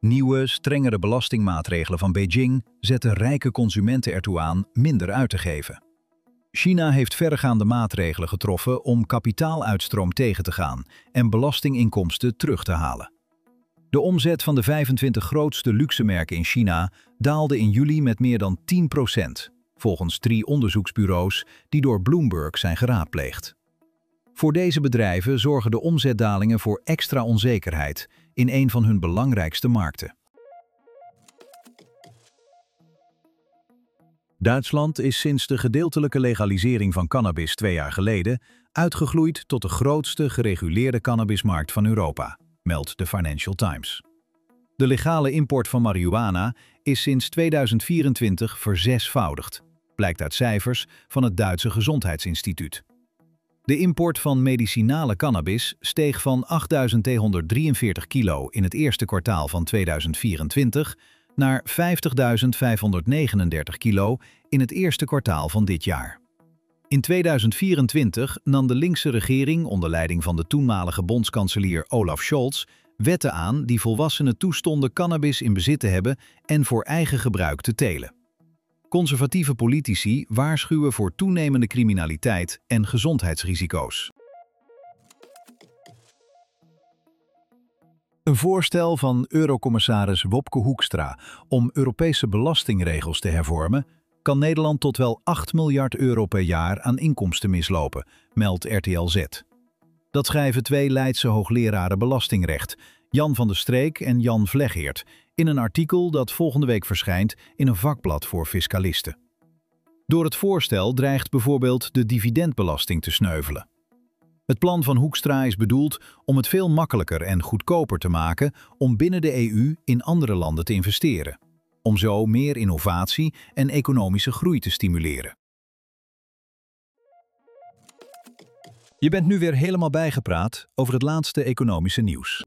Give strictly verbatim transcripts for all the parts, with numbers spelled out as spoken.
Nieuwe, strengere belastingmaatregelen van Beijing zetten rijke consumenten ertoe aan minder uit te geven. China heeft verregaande maatregelen getroffen om kapitaaluitstroom tegen te gaan en belastinginkomsten terug te halen. De omzet van de vijfentwintig grootste luxemerken in China daalde in juli met meer dan tien procent, volgens drie onderzoeksbureaus die door Bloomberg zijn geraadpleegd. Voor deze bedrijven zorgen de omzetdalingen voor extra onzekerheid in een van hun belangrijkste markten. Duitsland is sinds de gedeeltelijke legalisering van cannabis twee jaar geleden uitgegroeid tot de grootste gereguleerde cannabismarkt van Europa, meldt de Financial Times. De legale import van marihuana is sinds tweeduizend vierentwintig verzesvoudigd, blijkt uit cijfers van het Duitse Gezondheidsinstituut. De import van medicinale cannabis steeg van achtduizend tweehonderddrieënveertig kilo in het eerste kwartaal van tweeduizend vierentwintig naar vijftigduizend vijfhonderdnegenendertig kilo in het eerste kwartaal van dit jaar. In tweeduizend vierentwintig nam de linkse regering onder leiding van de toenmalige bondskanselier Olaf Scholz wetten aan die volwassenen toestonden cannabis in bezit te hebben en voor eigen gebruik te telen. Conservatieve politici waarschuwen voor toenemende criminaliteit en gezondheidsrisico's. Een voorstel van Eurocommissaris Wopke Hoekstra om Europese belastingregels te hervormen kan Nederland tot wel acht miljard euro per jaar aan inkomsten mislopen, meldt R T L Z. Dat schrijven twee Leidse hoogleraren belastingrecht, Jan van der Streek en Jan Vleggeert, in een artikel dat volgende week verschijnt in een vakblad voor fiscalisten. Door het voorstel dreigt bijvoorbeeld de dividendbelasting te sneuvelen. Het plan van Hoekstra is bedoeld om het veel makkelijker en goedkoper te maken om binnen de E U in andere landen te investeren, om zo meer innovatie en economische groei te stimuleren. Je bent nu weer helemaal bijgepraat over het laatste economische nieuws.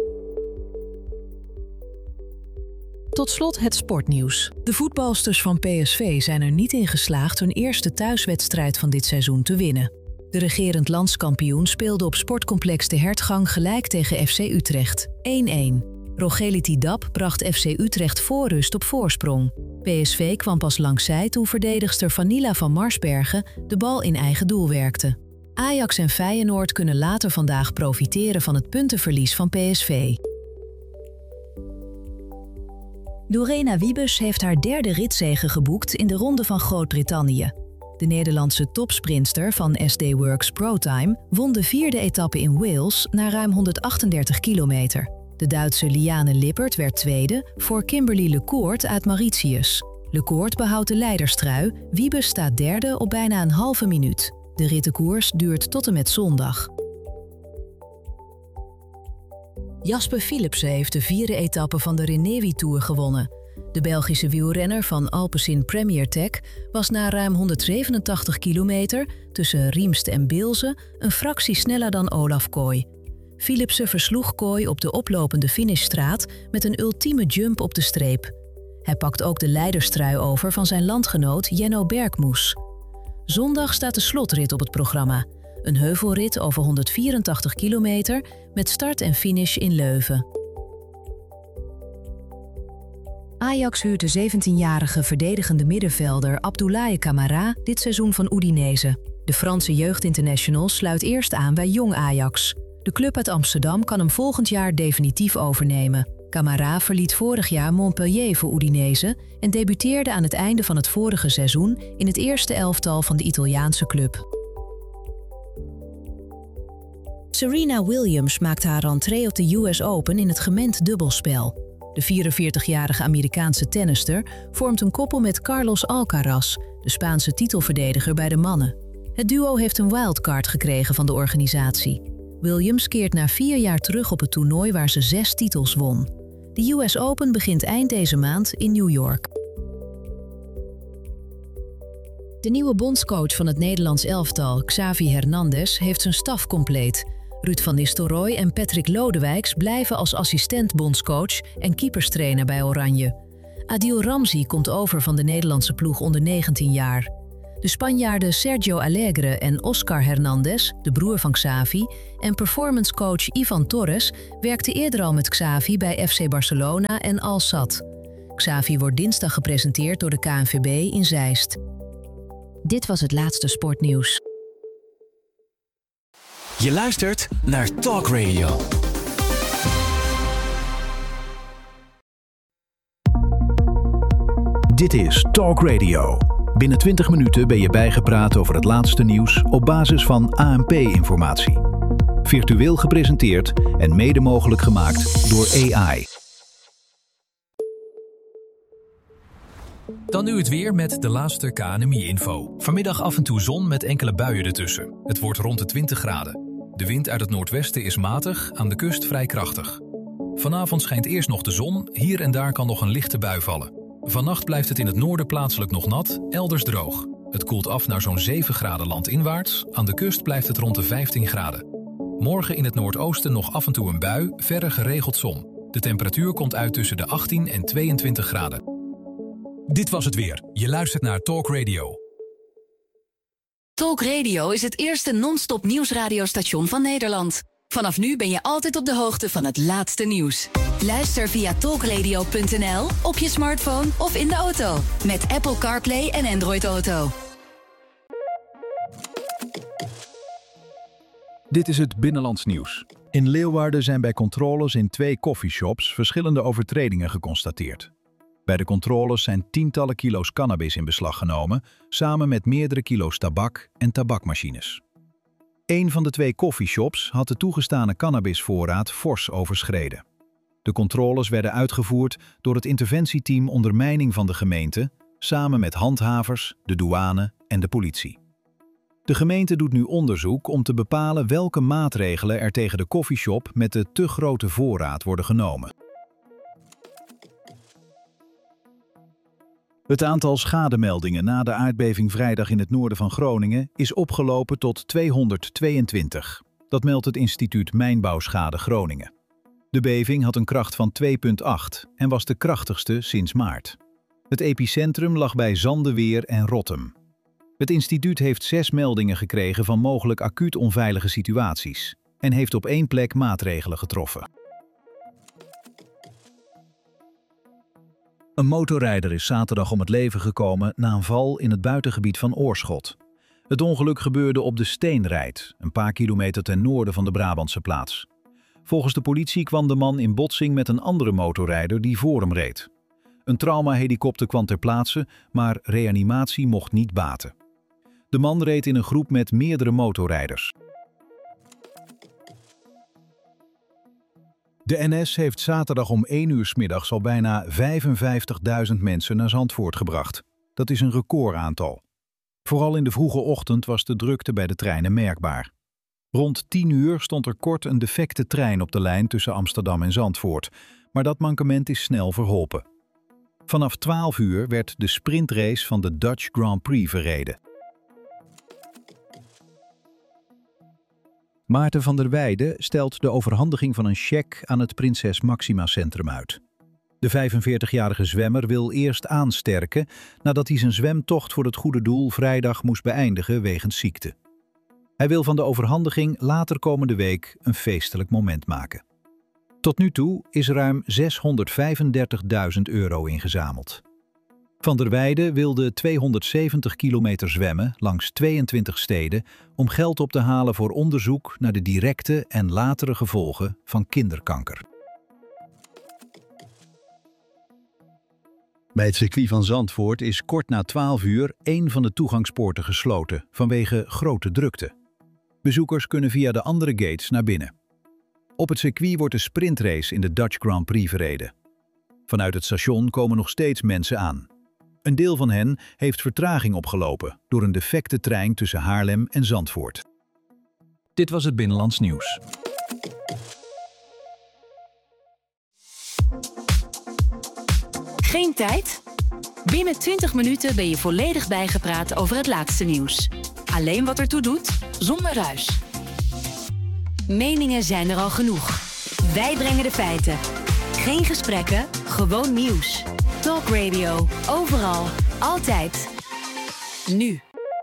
Tot slot het sportnieuws. De voetbalsters van P S V zijn er niet in geslaagd hun eerste thuiswedstrijd van dit seizoen te winnen. De regerend landskampioen speelde op sportcomplex De Hertgang gelijk tegen F C Utrecht, één-één. Rogeliti Dap bracht F C Utrecht voor rust op voorsprong. P S V kwam pas langs zij toen verdedigster Vanilla van Marsbergen de bal in eigen doel werkte. Ajax en Feyenoord kunnen later vandaag profiteren van het puntenverlies van P S V. Lorena Wiebes heeft haar derde ritzege geboekt in de Ronde van Groot-Brittannië. De Nederlandse topsprinter van S D Works ProTime won de vierde etappe in Wales na ruim honderdachtendertig kilometer. De Duitse Liane Lippert werd tweede voor Kimberly Lecourt uit Mauritius. Lecourt behoudt de leiderstrui, Wiebes staat derde op bijna een halve minuut. De rittenkoers duurt tot en met zondag. Jasper Philipsen heeft de vierde etappe van de Renewi Tour gewonnen. De Belgische wielrenner van Alpecin Premier Tech was na ruim honderdzevenentachtig kilometer tussen Riemst en Beelze een fractie sneller dan Olaf Kooi. Philipsen versloeg Kooi op de oplopende finishstraat met een ultieme jump op de streep. Hij pakt ook de leiderstrui over van zijn landgenoot Jenno Bergmoes. Zondag staat de slotrit op het programma. Een heuvelrit over honderdvierentachtig kilometer met start en finish in Leuven. Ajax huurt de zeventienjarige verdedigende middenvelder Abdoulaye Camara dit seizoen van Udinese. De Franse jeugdinternational sluit eerst aan bij Jong Ajax. De club uit Amsterdam kan hem volgend jaar definitief overnemen. Camara verliet vorig jaar Montpellier voor Udinese en debuteerde aan het einde van het vorige seizoen in het eerste elftal van de Italiaanse club. Serena Williams maakt haar rentree op de U S Open in het gemengd dubbelspel. De vierenveertigjarige Amerikaanse tennister vormt een koppel met Carlos Alcaraz, de Spaanse titelverdediger bij de mannen. Het duo heeft een wildcard gekregen van de organisatie. Williams keert na vier jaar terug op het toernooi waar ze zes titels won. De U S Open begint eind deze maand in New York. De nieuwe bondscoach van het Nederlands elftal, Xavi Hernandez, heeft zijn staf compleet. Ruud van Nistelrooy en Patrick Lodewijks blijven als assistent-bondscoach en keeperstrainer bij Oranje. Adil Ramzi komt over van de Nederlandse ploeg onder negentien jaar. De Spanjaarden Sergio Alegre en Oscar Hernandez, de broer van Xavi, en performancecoach Ivan Torres werkten eerder al met Xavi bij F C Barcelona en Al Sadd. Xavi wordt dinsdag gepresenteerd door de K N V B in Zeist. Dit was het laatste sportnieuws. Je luistert naar Talk Radio. Dit is Talk Radio. Binnen twintig minuten ben je bijgepraat over het laatste nieuws op basis van A N P-informatie. Virtueel gepresenteerd en mede mogelijk gemaakt door A I. Dan nu het weer met de laatste K N M I-info. Vanmiddag af en toe zon met enkele buien ertussen. Het wordt rond de twintig graden. De wind uit het noordwesten is matig, aan de kust vrij krachtig. Vanavond schijnt eerst nog de zon, hier en daar kan nog een lichte bui vallen. Vannacht blijft het in het noorden plaatselijk nog nat, elders droog. Het koelt af naar zo'n zeven graden landinwaarts, aan de kust blijft het rond de vijftien graden. Morgen in het noordoosten nog af en toe een bui, verder geregeld zon. De temperatuur komt uit tussen de achttien en tweeëntwintig graden. Dit was het weer. Je luistert naar Talk Radio. Talk Radio is het eerste non-stop nieuwsradiostation van Nederland. Vanaf nu ben je altijd op de hoogte van het laatste nieuws. Luister via talkradio punt n l, op je smartphone of in de auto. Met Apple CarPlay en Android Auto. Dit is het Binnenlands nieuws. In Leeuwarden zijn bij controles in twee coffeeshops verschillende overtredingen geconstateerd. Bij de controles zijn tientallen kilo's cannabis in beslag genomen, samen met meerdere kilo's tabak en tabakmachines. Een van de twee coffeeshops had de toegestane cannabisvoorraad fors overschreden. De controles werden uitgevoerd door het interventieteam ondermijning van de gemeente, samen met handhavers, de douane en de politie. De gemeente doet nu onderzoek om te bepalen welke maatregelen er tegen de coffeeshop met de te grote voorraad worden genomen. Het aantal schademeldingen na de aardbeving vrijdag in het noorden van Groningen is opgelopen tot tweehonderdtweeëntwintig. Dat meldt het instituut Mijnbouwschade Groningen. De beving had een kracht van twee komma acht en was de krachtigste sinds maart. Het epicentrum lag bij Zandeweer en Rottum. Het instituut heeft zes meldingen gekregen van mogelijk acuut onveilige situaties en heeft op één plek maatregelen getroffen. Een motorrijder is zaterdag om het leven gekomen na een val in het buitengebied van Oorschot. Het ongeluk gebeurde op de Steenrijd, een paar kilometer ten noorden van de Brabantse plaats. Volgens de politie kwam de man in botsing met een andere motorrijder die voor hem reed. Een traumahelikopter kwam ter plaatse, maar reanimatie mocht niet baten. De man reed in een groep met meerdere motorrijders. De N S heeft zaterdag om één uur 's middags al bijna vijfenvijftigduizend mensen naar Zandvoort gebracht. Dat is een recordaantal. Vooral in de vroege ochtend was de drukte bij de treinen merkbaar. Rond tien uur stond er kort een defecte trein op de lijn tussen Amsterdam en Zandvoort, maar dat mankement is snel verholpen. Vanaf twaalf uur werd de sprintrace van de Dutch Grand Prix verreden. Maarten van der Weijden stelt de overhandiging van een cheque aan het Prinses Maxima Centrum uit. De vijfenveertigjarige zwemmer wil eerst aansterken nadat hij zijn zwemtocht voor het goede doel vrijdag moest beëindigen wegens ziekte. Hij wil van de overhandiging later komende week een feestelijk moment maken. Tot nu toe is ruim zeshonderdvijfendertigduizend euro ingezameld. Van der Weijden wilde tweehonderdzeventig kilometer zwemmen langs tweeëntwintig steden om geld op te halen voor onderzoek naar de directe en latere gevolgen van kinderkanker. Bij het circuit van Zandvoort is kort na twaalf uur één van de toegangspoorten gesloten vanwege grote drukte. Bezoekers kunnen via de andere gates naar binnen. Op het circuit wordt de sprintrace in de Dutch Grand Prix verreden. Vanuit het station komen nog steeds mensen aan. Een deel van hen heeft vertraging opgelopen door een defecte trein tussen Haarlem en Zandvoort. Dit was het Binnenlands nieuws. Geen tijd? Binnen twintig minuten ben je volledig bijgepraat over het laatste nieuws. Alleen wat ertoe doet, zonder ruis. Meningen zijn er al genoeg. Wij brengen de feiten. Geen gesprekken, gewoon nieuws. Talk Radio, overal, altijd. Nu.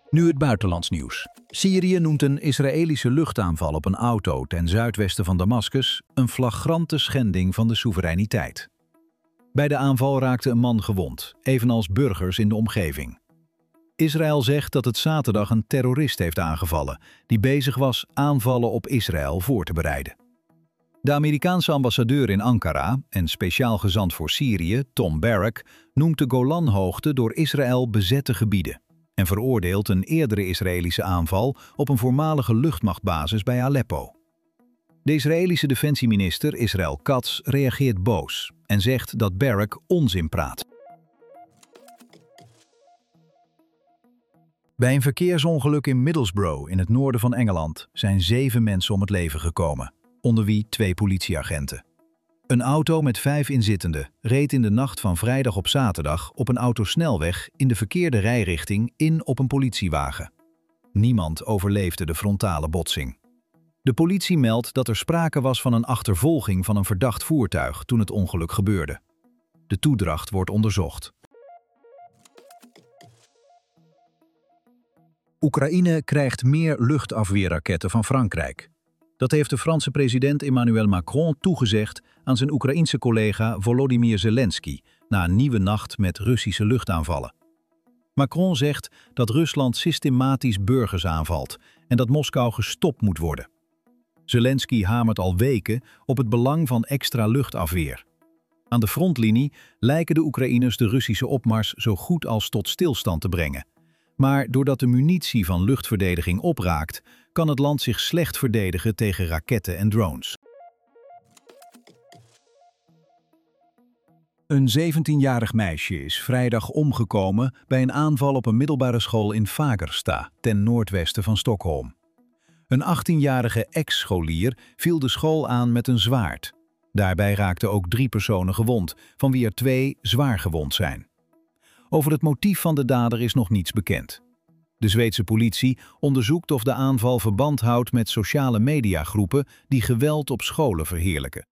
Nu het buitenlands nieuws. Syrië noemt een Israëlische luchtaanval op een auto ten zuidwesten van Damascus een flagrante schending van de soevereiniteit. Bij de aanval raakte een man gewond, evenals burgers in de omgeving. Israël zegt dat het zaterdag een terrorist heeft aangevallen die bezig was aanvallen op Israël voor te bereiden. De Amerikaanse ambassadeur in Ankara en speciaal gezant voor Syrië, Tom Barrack, noemt de Golanhoogte door Israël bezette gebieden en veroordeelt een eerdere Israëlische aanval op een voormalige luchtmachtbasis bij Aleppo. De Israëlische defensieminister Israel Katz reageert boos en zegt dat Barrack onzin praat. Bij een verkeersongeluk in Middlesbrough in het noorden van Engeland zijn zeven mensen om het leven gekomen, onder wie twee politieagenten. Een auto met vijf inzittenden reed in de nacht van vrijdag op zaterdag op een autosnelweg in de verkeerde rijrichting in op een politiewagen. Niemand overleefde de frontale botsing. De politie meldt dat er sprake was van een achtervolging van een verdacht voertuig toen het ongeluk gebeurde. De toedracht wordt onderzocht. Oekraïne krijgt meer luchtafweerraketten van Frankrijk. Dat heeft de Franse president Emmanuel Macron toegezegd aan zijn Oekraïense collega Volodymyr Zelensky na een nieuwe nacht met Russische luchtaanvallen. Macron zegt dat Rusland systematisch burgers aanvalt en dat Moskou gestopt moet worden. Zelensky hamert al weken op het belang van extra luchtafweer. Aan de frontlinie lijken de Oekraïners de Russische opmars zo goed als tot stilstand te brengen. Maar doordat de munitie van luchtverdediging opraakt, kan het land zich slecht verdedigen tegen raketten en drones. Een zeventienjarig meisje is vrijdag omgekomen bij een aanval op een middelbare school in Fagersta, ten noordwesten van Stockholm. Een achttienjarige ex-scholier viel de school aan met een zwaard. Daarbij raakten ook drie personen gewond, van wie er twee zwaar gewond zijn. Over het motief van de dader is nog niets bekend. De Zweedse politie onderzoekt of de aanval verband houdt met sociale mediagroepen die geweld op scholen verheerlijken.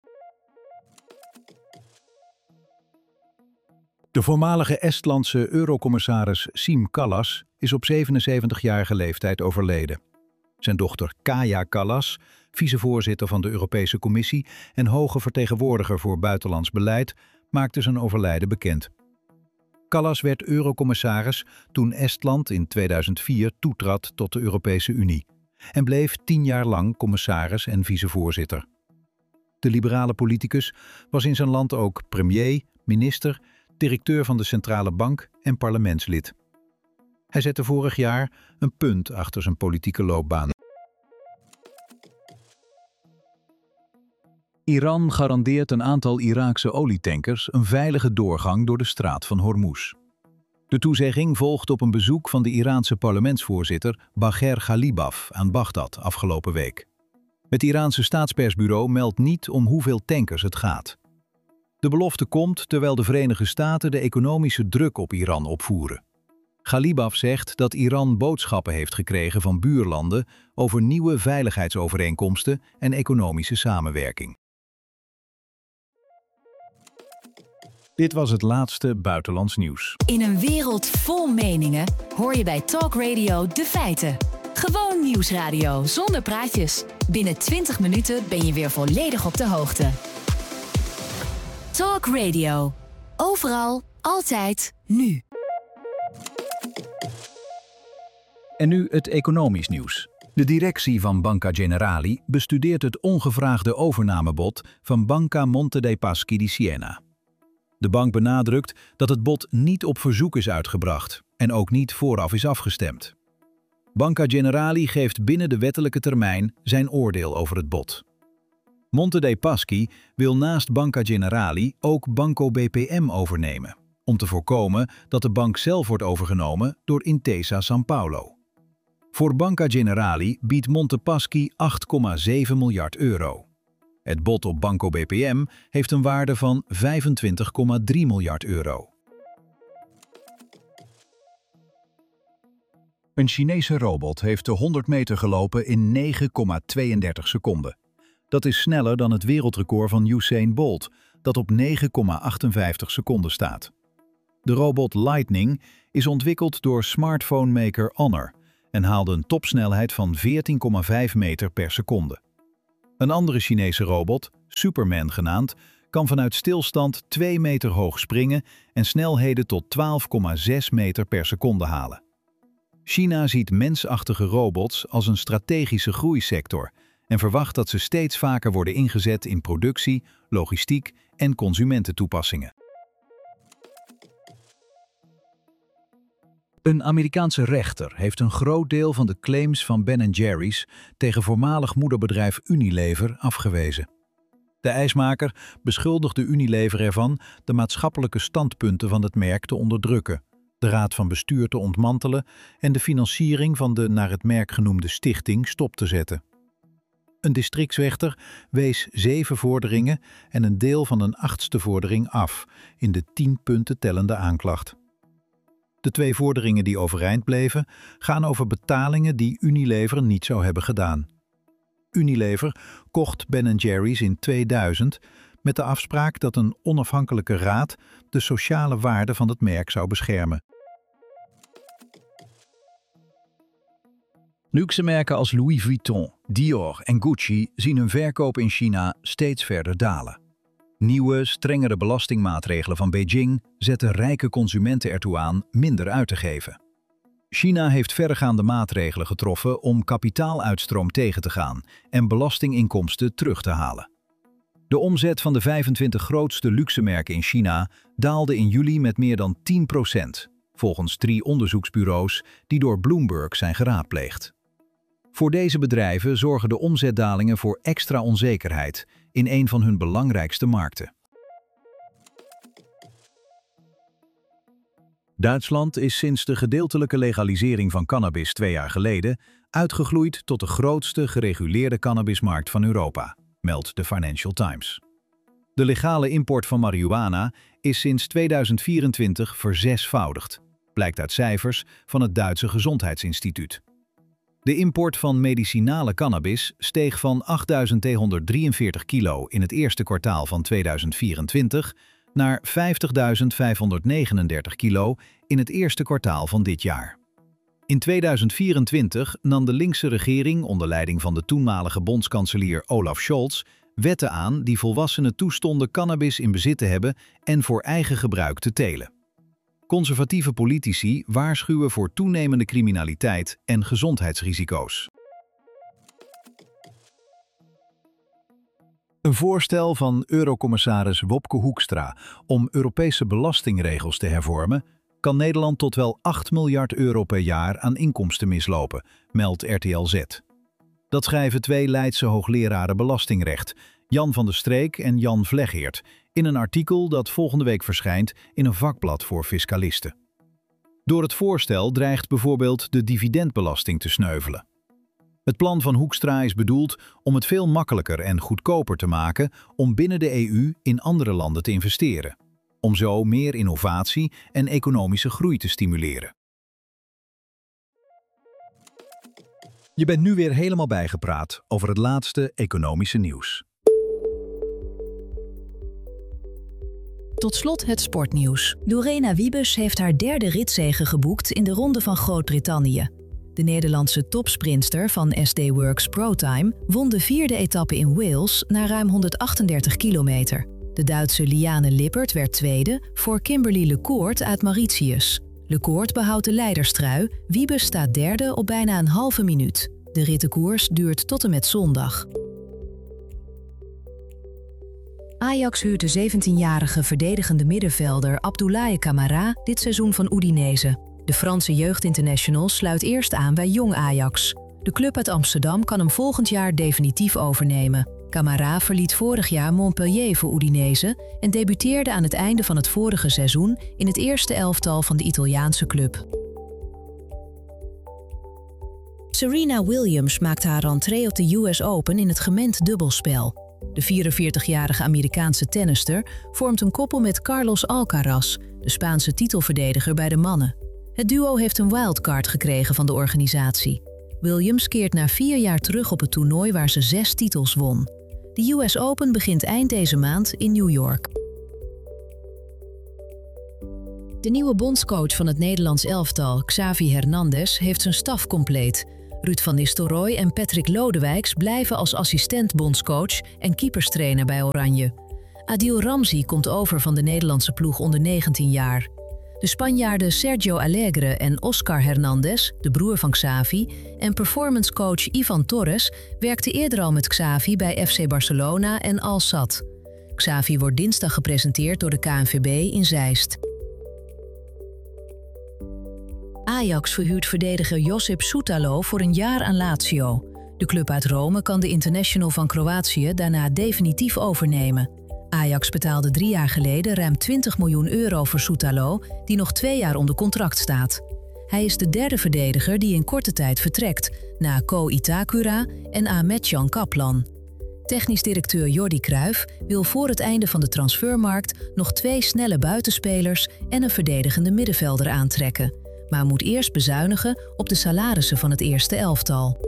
De voormalige Estlandse eurocommissaris Siim Kallas is op zevenenzeventigjarige leeftijd overleden. Zijn dochter Kaja Kallas, vicevoorzitter van de Europese Commissie en hoge vertegenwoordiger voor buitenlands beleid, maakte zijn overlijden bekend. Kallas werd eurocommissaris toen Estland in tweeduizend vier toetrad tot de Europese Unie en bleef tien jaar lang commissaris en vicevoorzitter. De liberale politicus was in zijn land ook premier, minister, directeur van de Centrale Bank en parlementslid. Hij zette vorig jaar een punt achter zijn politieke loopbaan. Iran garandeert een aantal Iraakse olietankers een veilige doorgang door de straat van Hormuz. De toezegging volgt op een bezoek van de Iraanse parlementsvoorzitter Bagher Ghalibaf aan Bagdad afgelopen week. Het Iraanse staatspersbureau meldt niet om hoeveel tankers het gaat. De belofte komt terwijl de Verenigde Staten de economische druk op Iran opvoeren. Ghalibaf zegt dat Iran boodschappen heeft gekregen van buurlanden over nieuwe veiligheidsovereenkomsten en economische samenwerking. Dit was het laatste buitenlands nieuws. In een wereld vol meningen hoor je bij Talk Radio de feiten. Gewoon nieuwsradio zonder praatjes. Binnen twintig minuten ben je weer volledig op de hoogte. Talk Radio. Overal, altijd, nu. En nu het economisch nieuws. De directie van Banca Generali bestudeert het ongevraagde overnamebod van Banca Monte dei Paschi di Siena. De bank benadrukt dat het bod niet op verzoek is uitgebracht en ook niet vooraf is afgestemd. Banca Generali geeft binnen de wettelijke termijn zijn oordeel over het bod. Monte dei Paschi wil naast Banca Generali ook Banco B P M overnemen, om te voorkomen dat de bank zelf wordt overgenomen door Intesa Sanpaolo. Voor Banca Generali biedt Monte Paschi acht komma zeven miljard euro. Het bod op Banco B P M heeft een waarde van vijfentwintig komma drie miljard euro. Een Chinese robot heeft de honderd meter gelopen in negen komma tweeëndertig seconden. Dat is sneller dan het wereldrecord van Usain Bolt, dat op negen komma achtenvijftig seconden staat. De robot Lightning is ontwikkeld door smartphone-maker Honor en haalde een topsnelheid van veertien komma vijf meter per seconde. Een andere Chinese robot, Superman genaamd, kan vanuit stilstand twee meter hoog springen en snelheden tot twaalf komma zes meter per seconde halen. China ziet mensachtige robots als een strategische groeisector en verwacht dat ze steeds vaker worden ingezet in productie, logistiek en consumententoepassingen. Een Amerikaanse rechter heeft een groot deel van de claims van Ben en Jerry's tegen voormalig moederbedrijf Unilever afgewezen. De ijsmaker beschuldigde Unilever ervan de maatschappelijke standpunten van het merk te onderdrukken, de raad van bestuur te ontmantelen en de financiering van de naar het merk genoemde stichting stop te zetten. Een districtsrechter wees zeven vorderingen en een deel van een achtste vordering af in de tien punten tellende aanklacht. De twee vorderingen die overeind bleven gaan over betalingen die Unilever niet zou hebben gedaan. Unilever kocht Ben en Jerry's in tweeduizend met de afspraak dat een onafhankelijke raad de sociale waarde van het merk zou beschermen. Luxe merken als Louis Vuitton, Dior en Gucci zien hun verkoop in China steeds verder dalen. Nieuwe, strengere belastingmaatregelen van Beijing zetten rijke consumenten ertoe aan minder uit te geven. China heeft verregaande maatregelen getroffen om kapitaaluitstroom tegen te gaan en belastinginkomsten terug te halen. De omzet van de vijfentwintig grootste luxemerken in China daalde in juli met meer dan tien procent, volgens drie onderzoeksbureaus die door Bloomberg zijn geraadpleegd. Voor deze bedrijven zorgen de omzetdalingen voor extra onzekerheid in een van hun belangrijkste markten. Duitsland is sinds de gedeeltelijke legalisering van cannabis twee jaar geleden uitgegroeid tot de grootste gereguleerde cannabismarkt van Europa, meldt de Financial Times. De legale import van marihuana is sinds tweeduizend vierentwintig verzesvoudigd, blijkt uit cijfers van het Duitse Gezondheidsinstituut. De import van medicinale cannabis steeg van achtduizend tweehonderddrieënveertig kilo in het eerste kwartaal van tweeduizend vierentwintig naar vijftigduizend vijfhonderdnegenendertig kilo in het eerste kwartaal van dit jaar. In tweeduizend vierentwintig nam de linkse regering onder leiding van de toenmalige bondskanselier Olaf Scholz wetten aan die volwassenen toestonden cannabis in bezit te hebben en voor eigen gebruik te telen. Conservatieve politici waarschuwen voor toenemende criminaliteit en gezondheidsrisico's. Een voorstel van Eurocommissaris Wopke Hoekstra om Europese belastingregels te hervormen kan Nederland tot wel acht miljard euro per jaar aan inkomsten mislopen, meldt R T L Z. Dat schrijven twee Leidse hoogleraren belastingrecht, Jan van der Streek en Jan Vleggeert, in een artikel dat volgende week verschijnt in een vakblad voor fiscalisten. Door het voorstel dreigt bijvoorbeeld de dividendbelasting te sneuvelen. Het plan van Hoekstra is bedoeld om het veel makkelijker en goedkoper te maken om binnen de E U in andere landen te investeren, om zo meer innovatie en economische groei te stimuleren. Je bent nu weer helemaal bijgepraat over het laatste economische nieuws. Tot slot het sportnieuws. Lorena Wiebes heeft haar derde ritzege geboekt in de Ronde van Groot-Brittannië. De Nederlandse topsprinter van S D Works ProTime won de vierde etappe in Wales na ruim honderdachtendertig kilometer. De Duitse Liane Lippert werd tweede voor Kimberly Lecourt uit Mauritius. Lecourt behoudt de leiderstrui, Wiebes staat derde op bijna een halve minuut. De rittenkoers duurt tot en met zondag. Ajax huurt de zeventienjarige verdedigende middenvelder Abdoulaye Camara dit seizoen van Udinese. De Franse jeugdinternational sluit eerst aan bij Jong Ajax. De club uit Amsterdam kan hem volgend jaar definitief overnemen. Camara verliet vorig jaar Montpellier voor Udinese en debuteerde aan het einde van het vorige seizoen in het eerste elftal van de Italiaanse club. Serena Williams maakt haar rentree op de U S Open in het gemengd dubbelspel. De vierenveertigjarige Amerikaanse tennister vormt een koppel met Carlos Alcaraz, de Spaanse titelverdediger bij de mannen. Het duo heeft een wildcard gekregen van de organisatie. Williams keert na vier jaar terug op het toernooi waar ze zes titels won. De U S Open begint eind deze maand in New York. De nieuwe bondscoach van het Nederlands elftal, Xavi Hernandez, heeft zijn staf compleet. Ruud van Nistelrooy en Patrick Lodewijks blijven als assistent-bondscoach en keeperstrainer bij Oranje. Adil Ramzi komt over van de Nederlandse ploeg onder negentien jaar. De Spanjaarden Sergio Alegre en Oscar Hernandez, de broer van Xavi, en performancecoach Ivan Torres werkten eerder al met Xavi bij F C Barcelona en Al Sadd. Xavi wordt dinsdag gepresenteerd door de K N V B in Zeist. Ajax verhuurt verdediger Josip Soetalo voor een jaar aan Lazio. De club uit Rome kan de international van Kroatië daarna definitief overnemen. Ajax betaalde drie jaar geleden ruim twintig miljoen euro voor Soetalo, die nog twee jaar onder contract staat. Hij is de derde verdediger die in korte tijd vertrekt, na Ko Itakura en Ahmedjan Kaplan. Technisch directeur Jordi Cruijff wil voor het einde van de transfermarkt nog twee snelle buitenspelers en een verdedigende middenvelder aantrekken, maar moet eerst bezuinigen op de salarissen van het eerste elftal.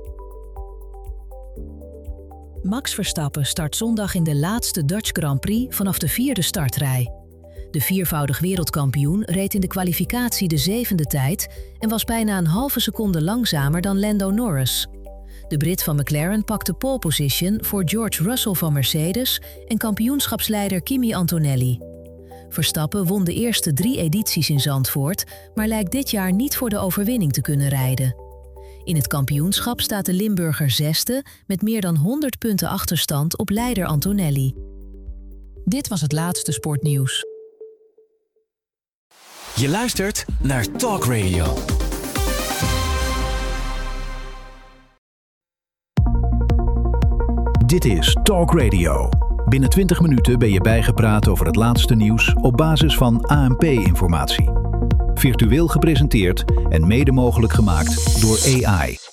Max Verstappen start zondag in de laatste Dutch Grand Prix vanaf de vierde startrij. De viervoudig wereldkampioen reed in de kwalificatie de zevende tijd en was bijna een halve seconde langzamer dan Lando Norris. De Brit van McLaren pakte pole position voor George Russell van Mercedes en kampioenschapsleider Kimi Antonelli. Verstappen won de eerste drie edities in Zandvoort, maar lijkt dit jaar niet voor de overwinning te kunnen rijden. In het kampioenschap staat de Limburger zesde met meer dan honderd punten achterstand op leider Antonelli. Dit was het laatste sportnieuws. Je luistert naar Talk Radio. Dit is Talk Radio. Binnen twintig minuten ben je bijgepraat over het laatste nieuws op basis van A N P-informatie. Virtueel gepresenteerd en mede mogelijk gemaakt door A I.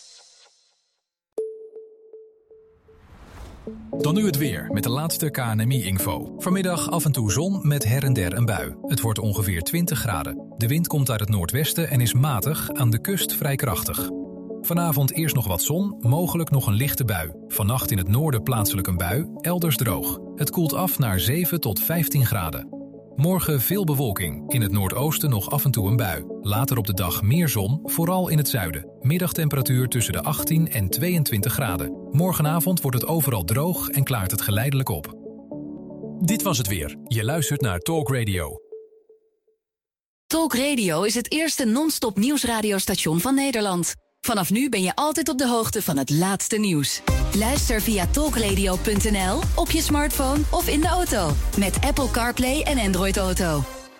Dan nu het weer met de laatste K N M I-info. Vanmiddag af en toe zon met her en der een bui. Het wordt ongeveer twintig graden. De wind komt uit het noordwesten en is matig, aan de kust vrij krachtig. Vanavond eerst nog wat zon, mogelijk nog een lichte bui. Vannacht in het noorden plaatselijk een bui, elders droog. Het koelt af naar zeven tot vijftien graden. Morgen veel bewolking, in het noordoosten nog af en toe een bui. Later op de dag meer zon, vooral in het zuiden. Middagtemperatuur tussen de achttien en tweeëntwintig graden. Morgenavond wordt het overal droog en klaart het geleidelijk op. Dit was het weer. Je luistert naar Talk Radio. Talk Radio is het eerste non-stop nieuwsradiostation van Nederland. Vanaf nu ben je altijd op de hoogte van het laatste nieuws. Luister via talkradio punt n l, op je smartphone of in de auto. Met Apple CarPlay en Android Auto.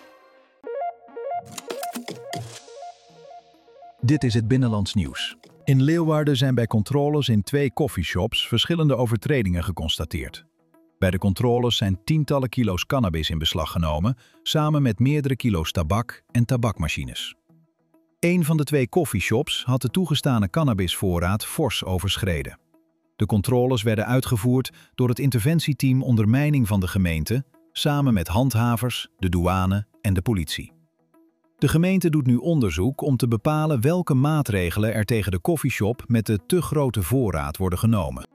Dit is het Binnenlands nieuws. In Leeuwarden zijn bij controles in twee koffieshops verschillende overtredingen geconstateerd. Bij de controles zijn tientallen kilo's cannabis in beslag genomen, samen met meerdere kilo's tabak en tabakmachines. Een van de twee koffieshops had de toegestane cannabisvoorraad fors overschreden. De controles werden uitgevoerd door het interventieteam ondermijning van de gemeente, samen met handhavers, de douane en de politie. De gemeente doet nu onderzoek om te bepalen welke maatregelen er tegen de koffieshop met de te grote voorraad worden genomen.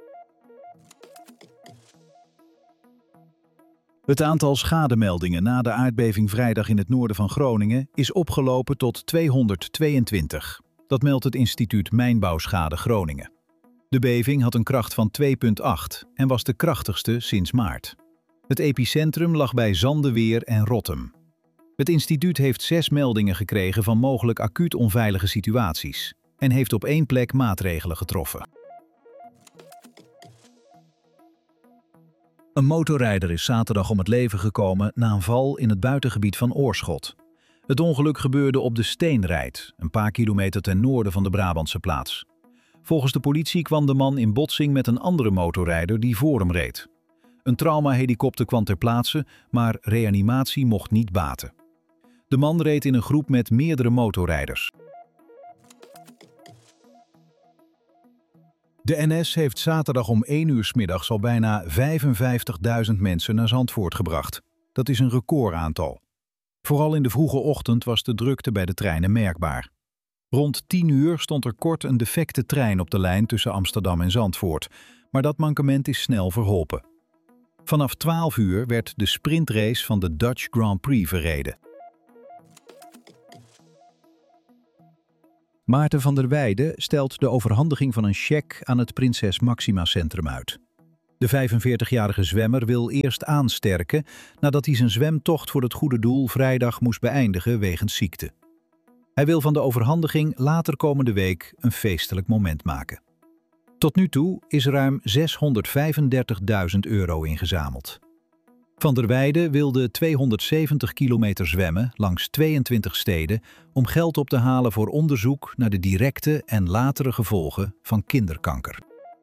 Het aantal schademeldingen na de aardbeving vrijdag in het noorden van Groningen is opgelopen tot tweehonderdtweeëntwintig. Dat meldt het instituut Mijnbouwschade Groningen. De beving had een kracht van twee komma acht en was de krachtigste sinds maart. Het epicentrum lag bij Zandeweer en Rottum. Het instituut heeft zes meldingen gekregen van mogelijk acuut onveilige situaties en heeft op één plek maatregelen getroffen. Een motorrijder is zaterdag om het leven gekomen na een val in het buitengebied van Oorschot. Het ongeluk gebeurde op de Steenrijd, een paar kilometer ten noorden van de Brabantse plaats. Volgens de politie kwam de man in botsing met een andere motorrijder die voor hem reed. Een traumahelikopter kwam ter plaatse, maar reanimatie mocht niet baten. De man reed in een groep met meerdere motorrijders. De N S heeft zaterdag om één uur 's middags al bijna vijfenvijftigduizend mensen naar Zandvoort gebracht. Dat is een recordaantal. Vooral in de vroege ochtend was de drukte bij de treinen merkbaar. Rond tien uur stond er kort een defecte trein op de lijn tussen Amsterdam en Zandvoort, maar dat mankement is snel verholpen. Vanaf twaalf uur werd de sprintrace van de Dutch Grand Prix verreden. Maarten van der Weijden stelt de overhandiging van een cheque aan het Prinses Maxima Centrum uit. De vijfenveertigjarige zwemmer wil eerst aansterken nadat hij zijn zwemtocht voor het goede doel vrijdag moest beëindigen wegens ziekte. Hij wil van de overhandiging later komende week een feestelijk moment maken. Tot nu toe is ruim zeshonderdvijfendertigduizend euro ingezameld. Van der Weijden wilde tweehonderdzeventig kilometer zwemmen langs tweeëntwintig steden om geld op te halen voor onderzoek naar de directe en latere gevolgen van kinderkanker.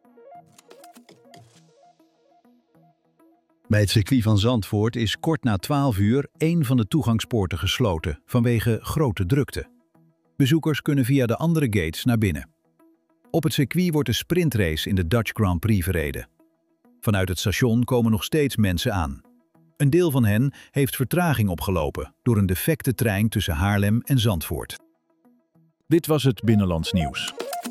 Bij het circuit van Zandvoort is kort na twaalf uur één van de toegangspoorten gesloten vanwege grote drukte. Bezoekers kunnen via de andere gates naar binnen. Op het circuit wordt de sprintrace in de Dutch Grand Prix verreden. Vanuit het station komen nog steeds mensen aan. Een deel van hen heeft vertraging opgelopen door een defecte trein tussen Haarlem en Zandvoort. Dit was het Binnenlands Nieuws.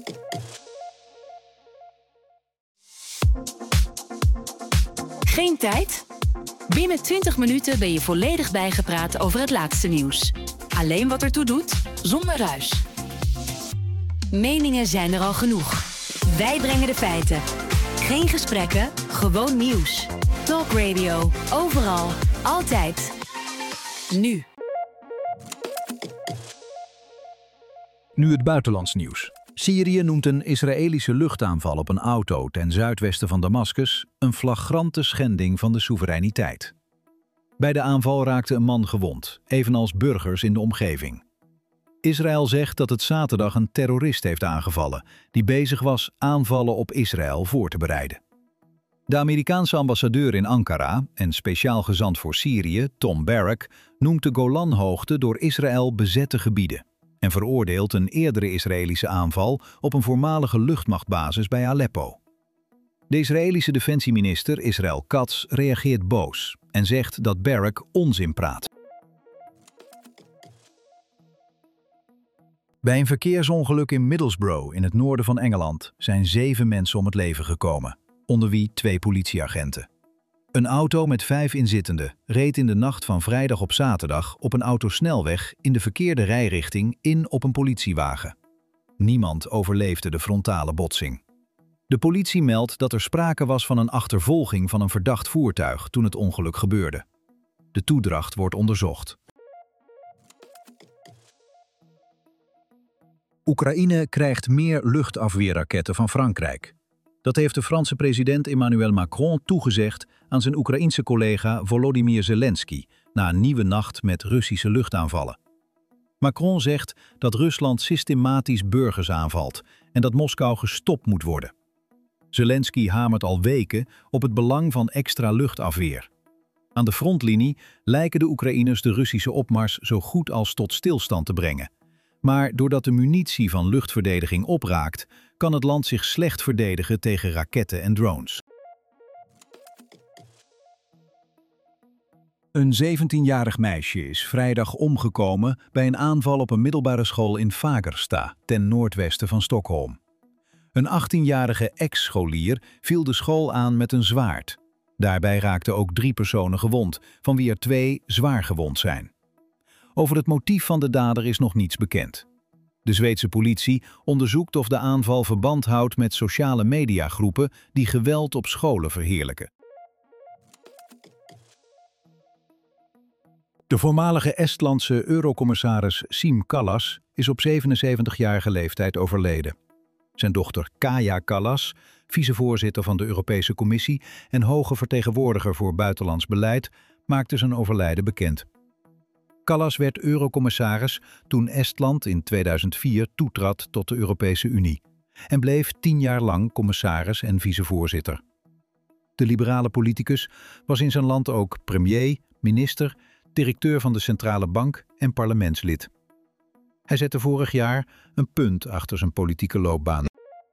Geen tijd? Binnen twintig minuten ben je volledig bijgepraat over het laatste nieuws. Alleen wat ertoe doet, zonder ruis. Meningen zijn er al genoeg. Wij brengen de feiten. Geen gesprekken, gewoon nieuws. Talk Radio, overal, altijd. Nu. Nu het buitenlands nieuws. Syrië noemt een Israëlische luchtaanval op een auto ten zuidwesten van Damascus een flagrante schending van de soevereiniteit. Bij de aanval raakte een man gewond, evenals burgers in de omgeving. Israël zegt dat het zaterdag een terrorist heeft aangevallen die bezig was aanvallen op Israël voor te bereiden. De Amerikaanse ambassadeur in Ankara en speciaal gezant voor Syrië, Tom Barrack, noemt de Golanhoogte door Israël bezette gebieden en veroordeelt een eerdere Israëlische aanval op een voormalige luchtmachtbasis bij Aleppo. De Israëlische defensieminister Israel Katz reageert boos en zegt dat Barrack onzin praat. Bij een verkeersongeluk in Middlesbrough in het noorden van Engeland zijn zeven mensen om het leven gekomen, onder wie twee politieagenten. Een auto met vijf inzittenden reed in de nacht van vrijdag op zaterdag op een autosnelweg in de verkeerde rijrichting in op een politiewagen. Niemand overleefde de frontale botsing. De politie meldt dat er sprake was van een achtervolging van een verdacht voertuig toen het ongeluk gebeurde. De toedracht wordt onderzocht. Oekraïne krijgt meer luchtafweerraketten van Frankrijk. Dat heeft de Franse president Emmanuel Macron toegezegd aan zijn Oekraïense collega Volodymyr Zelensky na een nieuwe nacht met Russische luchtaanvallen. Macron zegt dat Rusland systematisch burgers aanvalt en dat Moskou gestopt moet worden. Zelensky hamert al weken op het belang van extra luchtafweer. Aan de frontlinie lijken de Oekraïners de Russische opmars zo goed als tot stilstand te brengen. Maar doordat de munitie van luchtverdediging opraakt, kan het land zich slecht verdedigen tegen raketten en drones. Een zeventienjarig meisje is vrijdag omgekomen bij een aanval op een middelbare school in Fagersta, ten noordwesten van Stockholm. Een achttienjarige ex-scholier viel de school aan met een zwaard. Daarbij raakten ook drie personen gewond, van wie er twee zwaar gewond zijn. Over het motief van de dader is nog niets bekend. De Zweedse politie onderzoekt of de aanval verband houdt met sociale mediagroepen die geweld op scholen verheerlijken. De voormalige Estlandse eurocommissaris Siim Kallas is op zevenenzeventigjarige leeftijd overleden. Zijn dochter Kaja Kallas, vicevoorzitter van de Europese Commissie en hoge vertegenwoordiger voor buitenlands beleid, maakte zijn overlijden bekend. Kallas werd eurocommissaris toen Estland in tweeduizend vier toetrad tot de Europese Unie en bleef tien jaar lang commissaris en vicevoorzitter. De liberale politicus was in zijn land ook premier, minister, directeur van de Centrale Bank en parlementslid. Hij zette vorig jaar een punt achter zijn politieke loopbaan.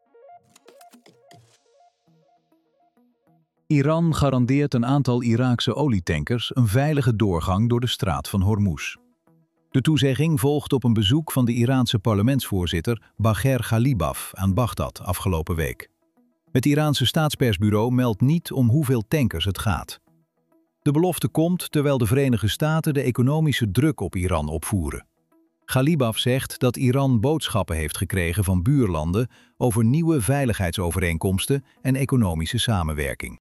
Iran garandeert een aantal Iraakse olietankers een veilige doorgang door de straat van Hormuz. De toezegging volgt op een bezoek van de Iraanse parlementsvoorzitter Bagher Ghalibaf aan Bagdad afgelopen week. Het Iraanse staatspersbureau meldt niet om hoeveel tankers het gaat. De belofte komt terwijl de Verenigde Staten de economische druk op Iran opvoeren. Ghalibaf zegt dat Iran boodschappen heeft gekregen van buurlanden over nieuwe veiligheidsovereenkomsten en economische samenwerking.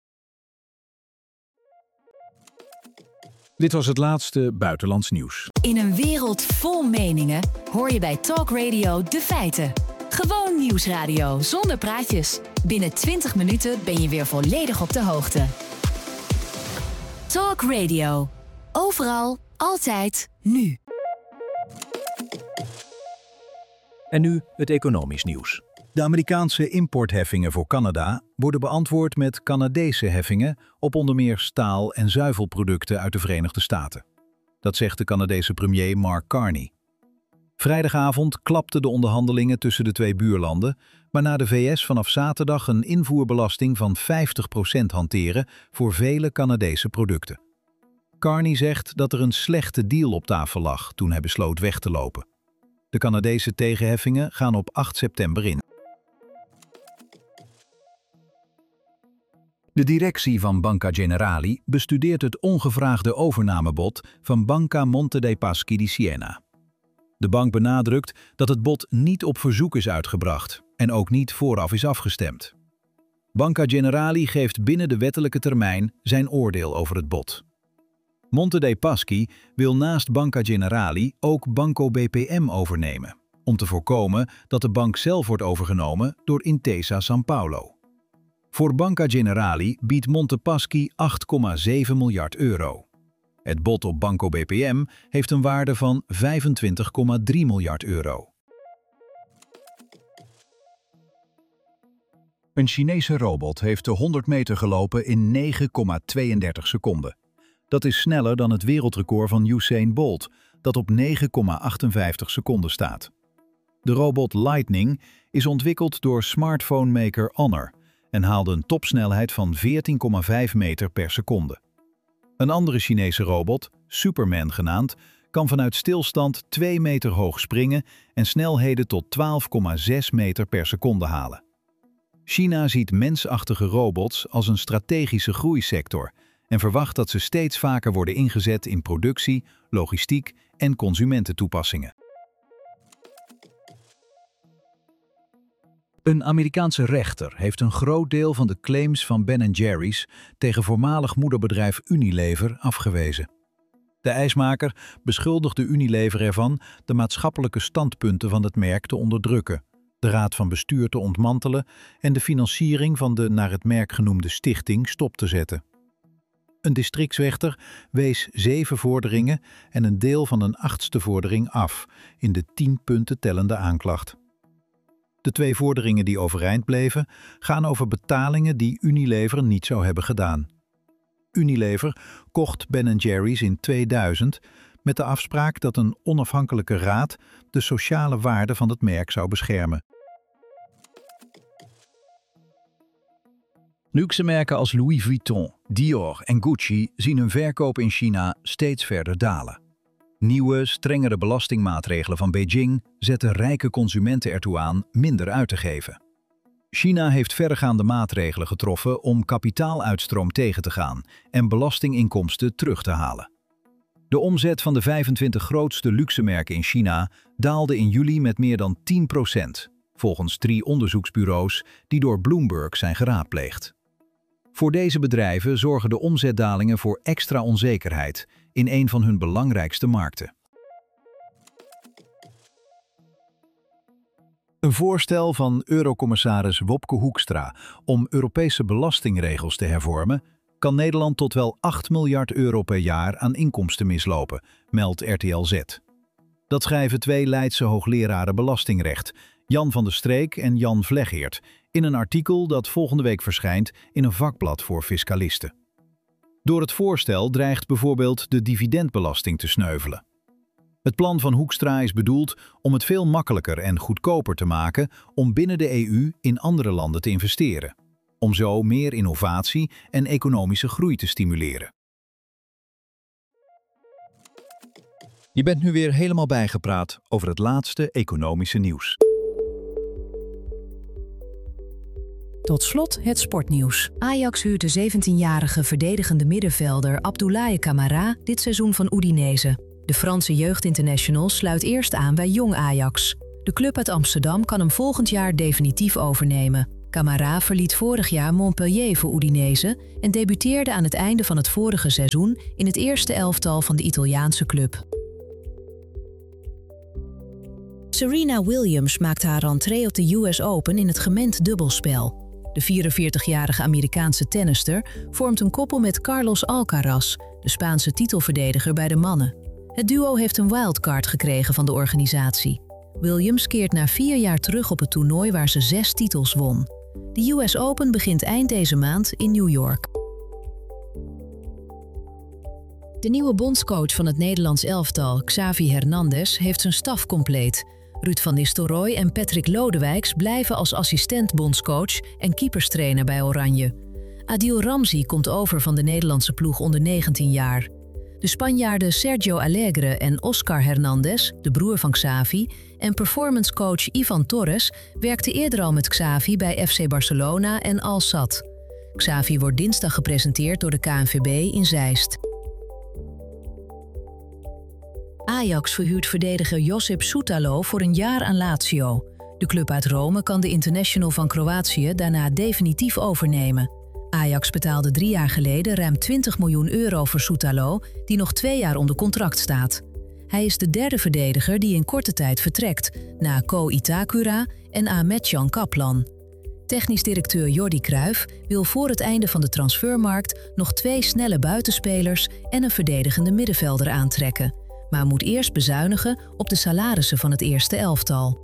Dit was het laatste buitenlands nieuws. In een wereld vol meningen hoor je bij Talk Radio de feiten. Gewoon nieuwsradio zonder praatjes. Binnen twintig minuten ben je weer volledig op de hoogte. Talk Radio. Overal, altijd, nu. En nu het economisch nieuws. De Amerikaanse importheffingen voor Canada worden beantwoord met Canadese heffingen op onder meer staal- en zuivelproducten uit de Verenigde Staten. Dat zegt de Canadese premier Mark Carney. Vrijdagavond klapten de onderhandelingen tussen de twee buurlanden, waarna de V S vanaf zaterdag een invoerbelasting van vijftig procent hanteren voor vele Canadese producten. Carney zegt dat er een slechte deal op tafel lag toen hij besloot weg te lopen. De Canadese tegenheffingen gaan op acht september in. De directie van Banca Generali bestudeert het ongevraagde overnamebod van Banca Monte dei Paschi di Siena. De bank benadrukt dat het bod niet op verzoek is uitgebracht en ook niet vooraf is afgestemd. Banca Generali geeft binnen de wettelijke termijn zijn oordeel over het bod. Monte dei Paschi wil naast Banca Generali ook Banco B P M overnemen, om te voorkomen dat de bank zelf wordt overgenomen door Intesa Sanpaolo. Voor Banca Generali biedt Monte Paschi acht komma zeven miljard euro. Het bod op Banco B P M heeft een waarde van vijfentwintig komma drie miljard euro. Een Chinese robot heeft de honderd meter gelopen in negen komma tweeëndertig seconden. Dat is sneller dan het wereldrecord van Usain Bolt, dat op negen komma achtenvijftig seconden staat. De robot Lightning is ontwikkeld door smartphone-maker Honor en haalde een topsnelheid van veertien komma vijf meter per seconde. Een andere Chinese robot, Superman genaamd, kan vanuit stilstand twee meter hoog springen en snelheden tot twaalf komma zes meter per seconde halen. China ziet mensachtige robots als een strategische groeisector en verwacht dat ze steeds vaker worden ingezet in productie, logistiek en consumententoepassingen. Een Amerikaanse rechter heeft een groot deel van de claims van Ben en Jerry's tegen voormalig moederbedrijf Unilever afgewezen. De ijsmaker beschuldigde Unilever ervan de maatschappelijke standpunten van het merk te onderdrukken, de raad van bestuur te ontmantelen en de financiering van de naar het merk genoemde stichting stop te zetten. Een districtsrechter wees zeven vorderingen en een deel van een achtste vordering af in de tien punten tellende aanklacht. De twee vorderingen die overeind bleven gaan over betalingen die Unilever niet zou hebben gedaan. Unilever kocht Ben en Jerry's in tweeduizend met de afspraak dat een onafhankelijke raad de sociale waarden van het merk zou beschermen. Luxe merken als Louis Vuitton, Dior en Gucci zien hun verkoop in China steeds verder dalen. Nieuwe, strengere belastingmaatregelen van Beijing zetten rijke consumenten ertoe aan minder uit te geven. China heeft verregaande maatregelen getroffen om kapitaaluitstroom tegen te gaan en belastinginkomsten terug te halen. De omzet van de vijfentwintig grootste luxemerken in China daalde in juli met meer dan tien procent, volgens drie onderzoeksbureaus die door Bloomberg zijn geraadpleegd. Voor deze bedrijven zorgen de omzetdalingen voor extra onzekerheid in een van hun belangrijkste markten. Een voorstel van Eurocommissaris Wopke Hoekstra om Europese belastingregels te hervormen kan Nederland tot wel acht miljard euro per jaar aan inkomsten mislopen, meldt R T L Z. Dat schrijven twee Leidse hoogleraren belastingrecht, Jan van der Streek en Jan Vleggeert, in een artikel dat volgende week verschijnt in een vakblad voor fiscalisten. Door het voorstel dreigt bijvoorbeeld de dividendbelasting te sneuvelen. Het plan van Hoekstra is bedoeld om het veel makkelijker en goedkoper te maken om binnen de E U in andere landen te investeren, om zo meer innovatie en economische groei te stimuleren. Je bent nu weer helemaal bijgepraat over het laatste economische nieuws. Tot slot het sportnieuws. Ajax huurt de zeventienjarige verdedigende middenvelder Abdoulaye Kamara dit seizoen van Udinese. De Franse jeugdinternational sluit eerst aan bij Jong Ajax. De club uit Amsterdam kan hem volgend jaar definitief overnemen. Camara verliet vorig jaar Montpellier voor Udinese en debuteerde aan het einde van het vorige seizoen in het eerste elftal van de Italiaanse club. Serena Williams maakt haar rentree op de U S Open in het gemengd dubbelspel. De vierenveertigjarige Amerikaanse tennister vormt een koppel met Carlos Alcaraz, de Spaanse titelverdediger bij de mannen. Het duo heeft een wildcard gekregen van de organisatie. Williams keert na vier jaar terug op het toernooi waar ze zes titels won. De U S Open begint eind deze maand in New York. De nieuwe bondscoach van het Nederlands elftal, Xavi Hernandez, heeft zijn staf compleet. Ruud van Nistelrooy en Patrick Lodewijks blijven als assistent-bondscoach en keeperstrainer bij Oranje. Adil Ramzi komt over van de Nederlandse ploeg onder negentien jaar. De Spanjaarden Sergio Alegre en Oscar Hernandez, de broer van Xavi, en performancecoach Ivan Torres werkten eerder al met Xavi bij F C Barcelona en Al Sadd. Xavi wordt dinsdag gepresenteerd door de K N V B in Zeist. Ajax verhuurt verdediger Josip Soetalo voor een jaar aan Lazio. De club uit Rome kan de international van Kroatië daarna definitief overnemen. Ajax betaalde drie jaar geleden ruim twintig miljoen euro voor Soetalo, die nog twee jaar onder contract staat. Hij is de derde verdediger die in korte tijd vertrekt, na Ko Itakura en Ahmedjan Kaplan. Technisch directeur Jordi Cruijff wil voor het einde van de transfermarkt nog twee snelle buitenspelers en een verdedigende middenvelder aantrekken, maar moet eerst bezuinigen op de salarissen van het eerste elftal.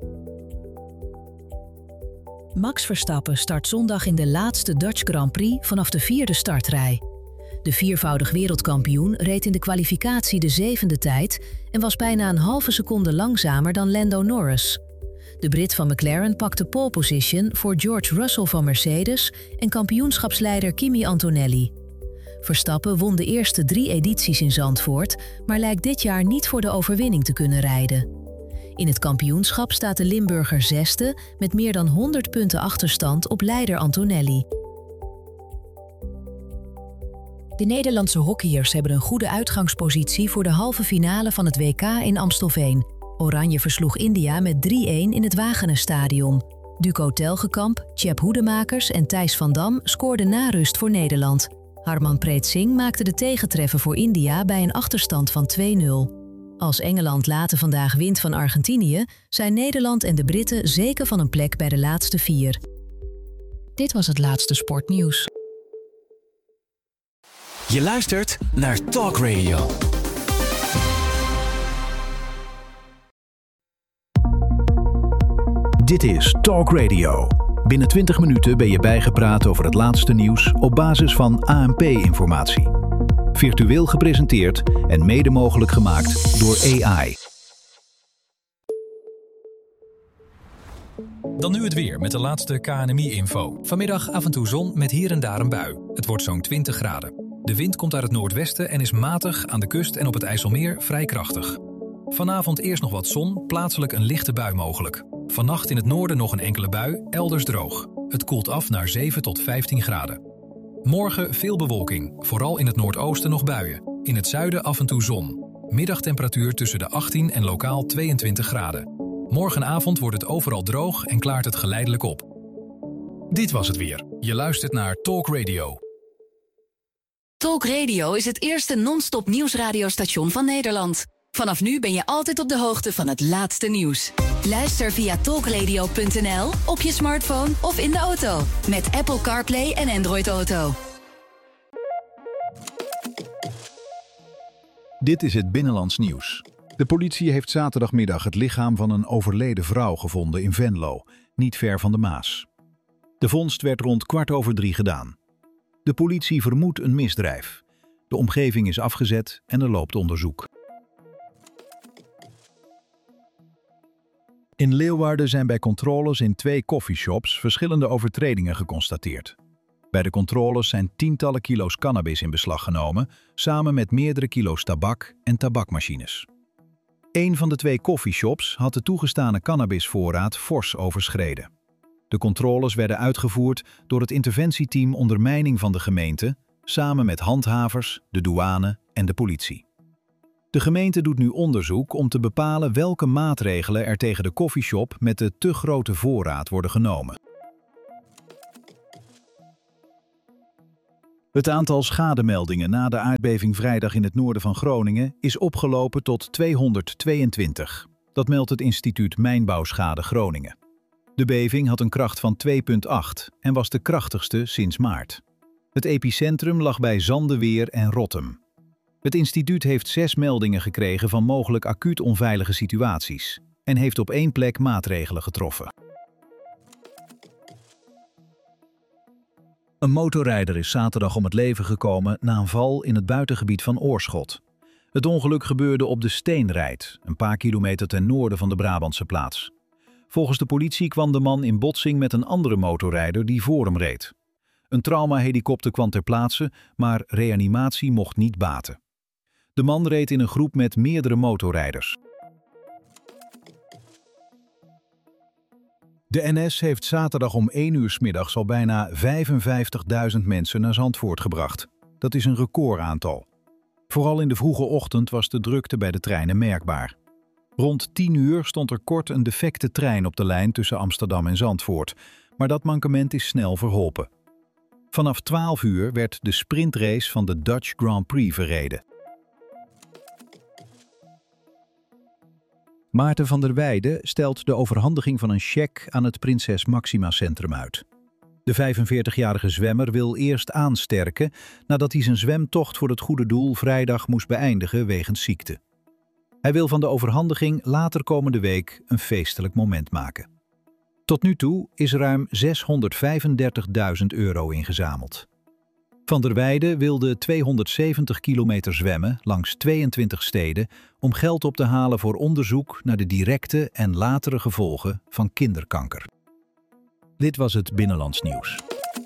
Max Verstappen start zondag in de laatste Dutch Grand Prix vanaf de vierde startrij. De viervoudig wereldkampioen reed in de kwalificatie de zevende tijd en was bijna een halve seconde langzamer dan Lando Norris. De Brit van McLaren pakte pole position voor George Russell van Mercedes en kampioenschapsleider Kimi Antonelli. Verstappen won de eerste drie edities in Zandvoort, maar lijkt dit jaar niet voor de overwinning te kunnen rijden. In het kampioenschap staat de Limburger zesde met meer dan honderd punten achterstand op leider Antonelli. De Nederlandse hockeyers hebben een goede uitgangspositie voor de halve finale van het W K in Amstelveen. Oranje versloeg India met drie-een in het Wagenenstadion. Duco Telgekamp, Tjep Hoedemakers en Thijs van Dam scoorden na rust voor Nederland. Harmanpreet Singh maakte de tegentreffer voor India bij een achterstand van twee nul. Als Engeland later vandaag wint van Argentinië, zijn Nederland en de Britten zeker van een plek bij de laatste vier. Dit was het laatste sportnieuws. Je luistert naar Talk Radio. Dit is Talk Radio. Binnen twintig minuten ben je bijgepraat over het laatste nieuws op basis van A N P-informatie. Virtueel gepresenteerd en mede mogelijk gemaakt door A I. Dan nu het weer met de laatste K N M I-info. Vanmiddag af en toe zon met hier en daar een bui. Het wordt zo'n twintig graden. De wind komt uit het noordwesten en is matig aan de kust en op het IJsselmeer vrij krachtig. Vanavond eerst nog wat zon, plaatselijk een lichte bui mogelijk. Vannacht in het noorden nog een enkele bui, elders droog. Het koelt af naar zeven tot vijftien graden. Morgen veel bewolking, vooral in het noordoosten nog buien. In het zuiden af en toe zon. Middagtemperatuur tussen de achttien en lokaal tweeëntwintig graden. Morgenavond wordt het overal droog en klaart het geleidelijk op. Dit was het weer. Je luistert naar Talk Radio. Talk Radio is het eerste non-stop nieuwsradiostation van Nederland. Vanaf nu ben je altijd op de hoogte van het laatste nieuws. Luister via talkradio punt n l, op je smartphone of in de auto. Met Apple CarPlay en Android Auto. Dit is het Binnenlands Nieuws. De politie heeft zaterdagmiddag het lichaam van een overleden vrouw gevonden in Venlo, niet ver van de Maas. De vondst werd rond kwart over drie gedaan. De politie vermoedt een misdrijf. De omgeving is afgezet en er loopt onderzoek. In Leeuwarden zijn bij controles in twee coffeeshops verschillende overtredingen geconstateerd. Bij de controles zijn tientallen kilo's cannabis in beslag genomen, samen met meerdere kilo's tabak en tabakmachines. Een van de twee coffeeshops had de toegestane cannabisvoorraad fors overschreden. De controles werden uitgevoerd door het interventieteam ondermijning van de gemeente, samen met handhavers, de douane en de politie. De gemeente doet nu onderzoek om te bepalen welke maatregelen er tegen de koffieshop met de te grote voorraad worden genomen. Het aantal schademeldingen na de aardbeving vrijdag in het noorden van Groningen is opgelopen tot tweehonderdtweeëntwintig. Dat meldt het instituut Mijnbouwschade Groningen. De beving had een kracht van twee komma acht en was de krachtigste sinds maart. Het epicentrum lag bij Zandeweer en Rottum. Het instituut heeft zes meldingen gekregen van mogelijk acuut onveilige situaties en heeft op één plek maatregelen getroffen. Een motorrijder is zaterdag om het leven gekomen na een val in het buitengebied van Oorschot. Het ongeluk gebeurde op de Steenrijd, een paar kilometer ten noorden van de Brabantse plaats. Volgens de politie kwam de man in botsing met een andere motorrijder die voor hem reed. Een traumahelikopter kwam ter plaatse, maar reanimatie mocht niet baten. De man reed in een groep met meerdere motorrijders. De N S heeft zaterdag om één uur 's middags al bijna vijfenvijftigduizend mensen naar Zandvoort gebracht. Dat is een recordaantal. Vooral in de vroege ochtend was de drukte bij de treinen merkbaar. Rond tien uur stond er kort een defecte trein op de lijn tussen Amsterdam en Zandvoort, maar dat mankement is snel verholpen. Vanaf twaalf uur werd de sprintrace van de Dutch Grand Prix verreden. Maarten van der Weijden stelt de overhandiging van een cheque aan het Prinses Maxima Centrum uit. De vijfenveertigjarige zwemmer wil eerst aansterken nadat hij zijn zwemtocht voor het goede doel vrijdag moest beëindigen wegens ziekte. Hij wil van de overhandiging later komende week een feestelijk moment maken. Tot nu toe is ruim zeshonderdvijfendertigduizend euro ingezameld. Van der Weijden wilde tweehonderdzeventig kilometer zwemmen langs tweeëntwintig steden om geld op te halen voor onderzoek naar de directe en latere gevolgen van kinderkanker. Dit was het Binnenlands Nieuws.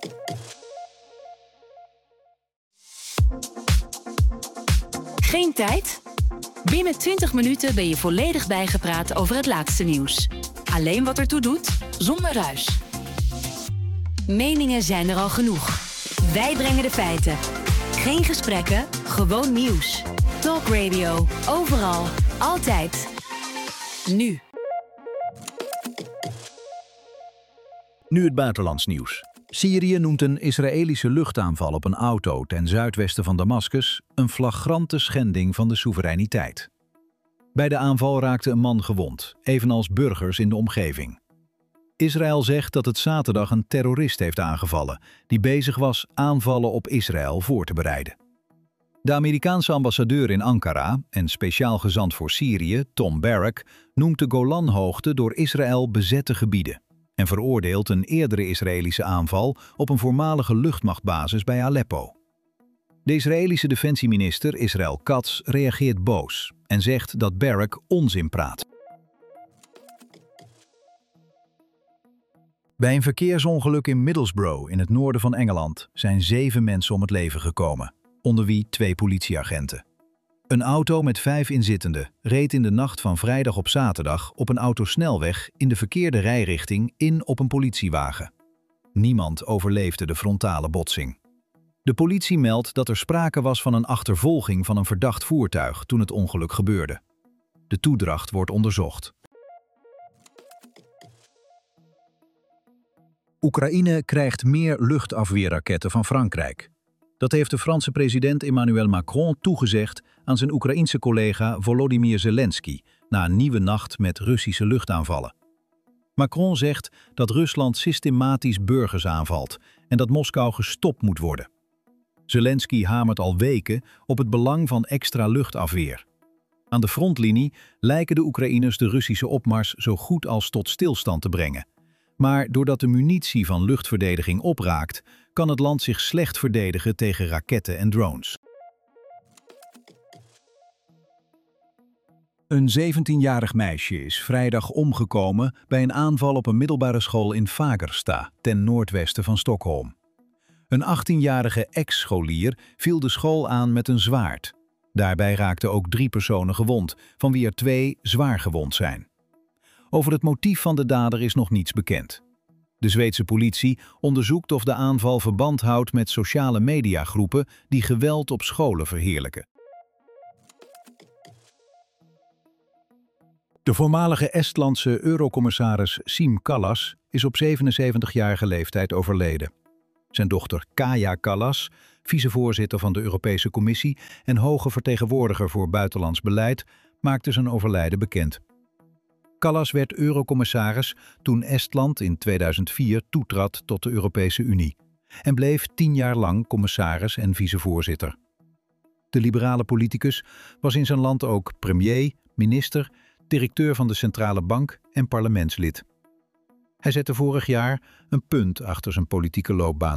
Geen tijd? Binnen twintig minuten ben je volledig bijgepraat over het laatste nieuws. Alleen wat ertoe doet, zonder ruis. Meningen zijn er al genoeg. Wij brengen de feiten. Geen gesprekken, gewoon nieuws. Talk Radio, overal, altijd. Nu. Nu het buitenlands nieuws. Syrië noemt een Israëlische luchtaanval op een auto ten zuidwesten van Damascus een flagrante schending van de soevereiniteit. Bij de aanval raakte een man gewond, evenals burgers in de omgeving. Israël zegt dat het zaterdag een terrorist heeft aangevallen die bezig was aanvallen op Israël voor te bereiden. De Amerikaanse ambassadeur in Ankara en speciaal gezant voor Syrië, Tom Barrack, noemt de Golanhoogte door Israël bezette gebieden en veroordeelt een eerdere Israëlische aanval op een voormalige luchtmachtbasis bij Aleppo. De Israëlische defensieminister Israel Katz reageert boos en zegt dat Barrack onzin praat. Bij een verkeersongeluk in Middlesbrough in het noorden van Engeland zijn zeven mensen om het leven gekomen, onder wie twee politieagenten. Een auto met vijf inzittenden reed in de nacht van vrijdag op zaterdag op een autosnelweg in de verkeerde rijrichting in op een politiewagen. Niemand overleefde de frontale botsing. De politie meldt dat er sprake was van een achtervolging van een verdacht voertuig toen het ongeluk gebeurde. De toedracht wordt onderzocht. Oekraïne krijgt meer luchtafweerraketten van Frankrijk. Dat heeft de Franse president Emmanuel Macron toegezegd aan zijn Oekraïense collega Volodymyr Zelensky na een nieuwe nacht met Russische luchtaanvallen. Macron zegt dat Rusland systematisch burgers aanvalt en dat Moskou gestopt moet worden. Zelensky hamert al weken op het belang van extra luchtafweer. Aan de frontlinie lijken de Oekraïners de Russische opmars zo goed als tot stilstand te brengen. Maar doordat de munitie van luchtverdediging opraakt, kan het land zich slecht verdedigen tegen raketten en drones. Een zeventienjarig meisje is vrijdag omgekomen bij een aanval op een middelbare school in Fagersta, ten noordwesten van Stockholm. Een achttienjarige ex-scholier viel de school aan met een zwaard. Daarbij raakten ook drie personen gewond, van wie er twee zwaar gewond zijn. Over het motief van de dader is nog niets bekend. De Zweedse politie onderzoekt of de aanval verband houdt met sociale mediagroepen die geweld op scholen verheerlijken. De voormalige Estlandse eurocommissaris Siim Kallas is op zevenenzeventigjarige leeftijd overleden. Zijn dochter Kaja Kallas, vicevoorzitter van de Europese Commissie en hoge vertegenwoordiger voor buitenlands beleid, maakte zijn overlijden bekend. Kallas werd eurocommissaris toen Estland in tweeduizend vier toetrad tot de Europese Unie en bleef tien jaar lang commissaris en vicevoorzitter. De liberale politicus was in zijn land ook premier, minister, directeur van de Centrale Bank en parlementslid. Hij zette vorig jaar een punt achter zijn politieke loopbaan.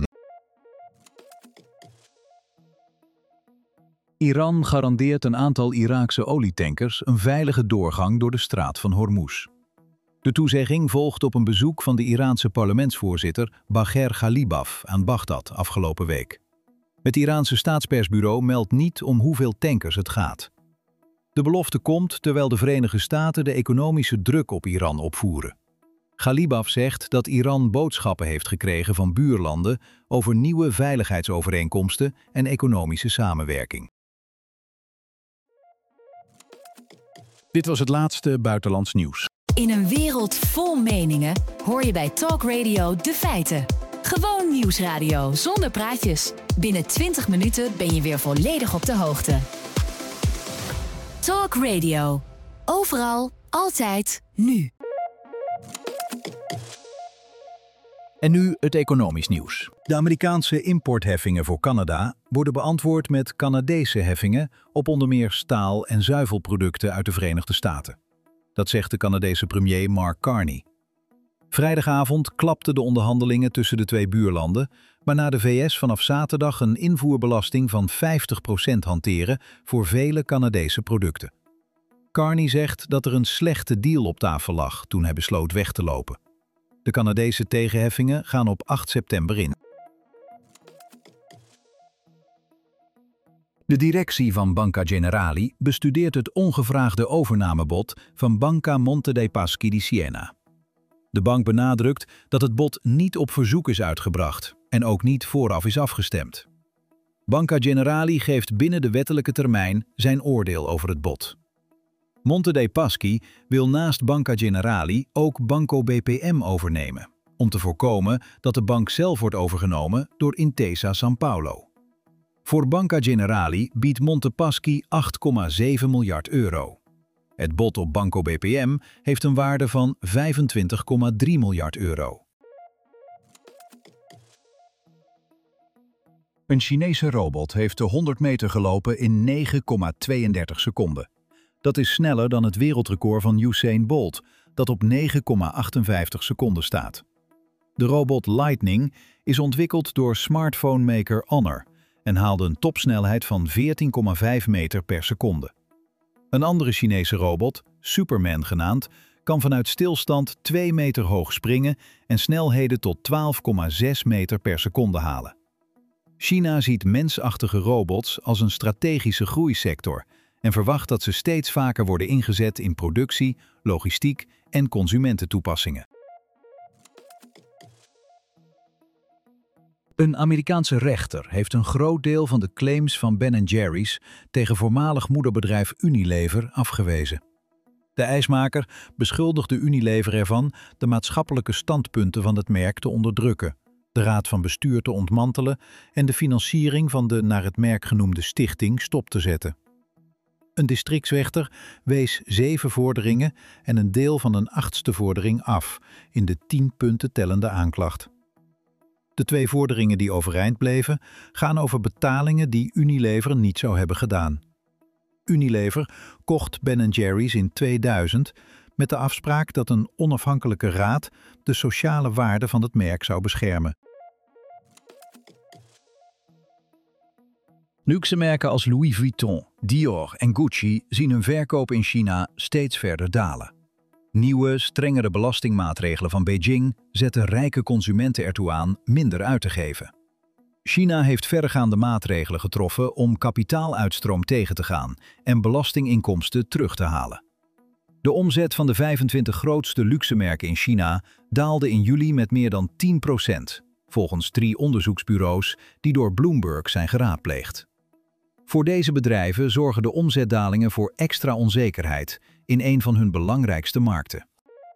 Iran garandeert een aantal Iraakse olietankers een veilige doorgang door de straat van Hormuz. De toezegging volgt op een bezoek van de Iraanse parlementsvoorzitter Bagher Ghalibaf aan Bagdad afgelopen week. Het Iraanse staatspersbureau meldt niet om hoeveel tankers het gaat. De belofte komt terwijl de Verenigde Staten de economische druk op Iran opvoeren. Ghalibaf zegt dat Iran boodschappen heeft gekregen van buurlanden over nieuwe veiligheidsovereenkomsten en economische samenwerking. Dit was het laatste buitenlands nieuws. In een wereld vol meningen hoor je bij Talk Radio de feiten. Gewoon nieuwsradio zonder praatjes. Binnen twintig minuten ben je weer volledig op de hoogte. Talk Radio. Overal, altijd, nu. En nu het economisch nieuws. De Amerikaanse importheffingen voor Canada worden beantwoord met Canadese heffingen op onder meer staal- en zuivelproducten uit de Verenigde Staten. Dat zegt de Canadese premier Mark Carney. Vrijdagavond klapten de onderhandelingen tussen de twee buurlanden, waarna de V S vanaf zaterdag een invoerbelasting van vijftig procent hanteren voor vele Canadese producten. Carney zegt dat er een slechte deal op tafel lag toen hij besloot weg te lopen. De Canadese tegenheffingen gaan op acht september in. De directie van Banca Generali bestudeert het ongevraagde overnamebod van Banca Monte dei Paschi di Siena. De bank benadrukt dat het bod niet op verzoek is uitgebracht en ook niet vooraf is afgestemd. Banca Generali geeft binnen de wettelijke termijn zijn oordeel over het bod. Monte dei Paschi wil naast Banca Generali ook Banco B P M overnemen, om te voorkomen dat de bank zelf wordt overgenomen door Intesa Sanpaolo. Voor Banca Generali biedt Monte Paschi acht komma zeven miljard euro. Het bod op Banco B P M heeft een waarde van vijfentwintig komma drie miljard euro. Een Chinese robot heeft de honderd meter gelopen in negen komma tweeëndertig seconden. Dat is sneller dan het wereldrecord van Usain Bolt, dat op negen komma achtenvijftig seconden staat. De robot Lightning is ontwikkeld door smartphone-maker Honor en haalde een topsnelheid van veertien komma vijf meter per seconde. Een andere Chinese robot, Superman genaamd, kan vanuit stilstand twee meter hoog springen en snelheden tot twaalf komma zes meter per seconde halen. China ziet mensachtige robots als een strategische groeisector en verwacht dat ze steeds vaker worden ingezet in productie, logistiek en consumententoepassingen. Een Amerikaanse rechter heeft een groot deel van de claims van Ben en Jerry's tegen voormalig moederbedrijf Unilever afgewezen. De ijsmaker beschuldigde Unilever ervan de maatschappelijke standpunten van het merk te onderdrukken, de raad van bestuur te ontmantelen en de financiering van de naar het merk genoemde stichting stop te zetten. Een districtsrechter wees zeven vorderingen en een deel van een achtste vordering af in de tien punten tellende aanklacht. De twee vorderingen die overeind bleven gaan over betalingen die Unilever niet zou hebben gedaan. Unilever kocht Ben en Jerry's in tweeduizend met de afspraak dat een onafhankelijke raad de sociale waarde van het merk zou beschermen. Luxe merken als Louis Vuitton, Dior en Gucci zien hun verkoop in China steeds verder dalen. Nieuwe, strengere belastingmaatregelen van Beijing zetten rijke consumenten ertoe aan minder uit te geven. China heeft verregaande maatregelen getroffen om kapitaaluitstroom tegen te gaan en belastinginkomsten terug te halen. De omzet van de vijfentwintig grootste luxemerken in China daalde in juli met meer dan tien procent, volgens drie onderzoeksbureaus die door Bloomberg zijn geraadpleegd. Voor deze bedrijven zorgen de omzetdalingen voor extra onzekerheid in een van hun belangrijkste markten.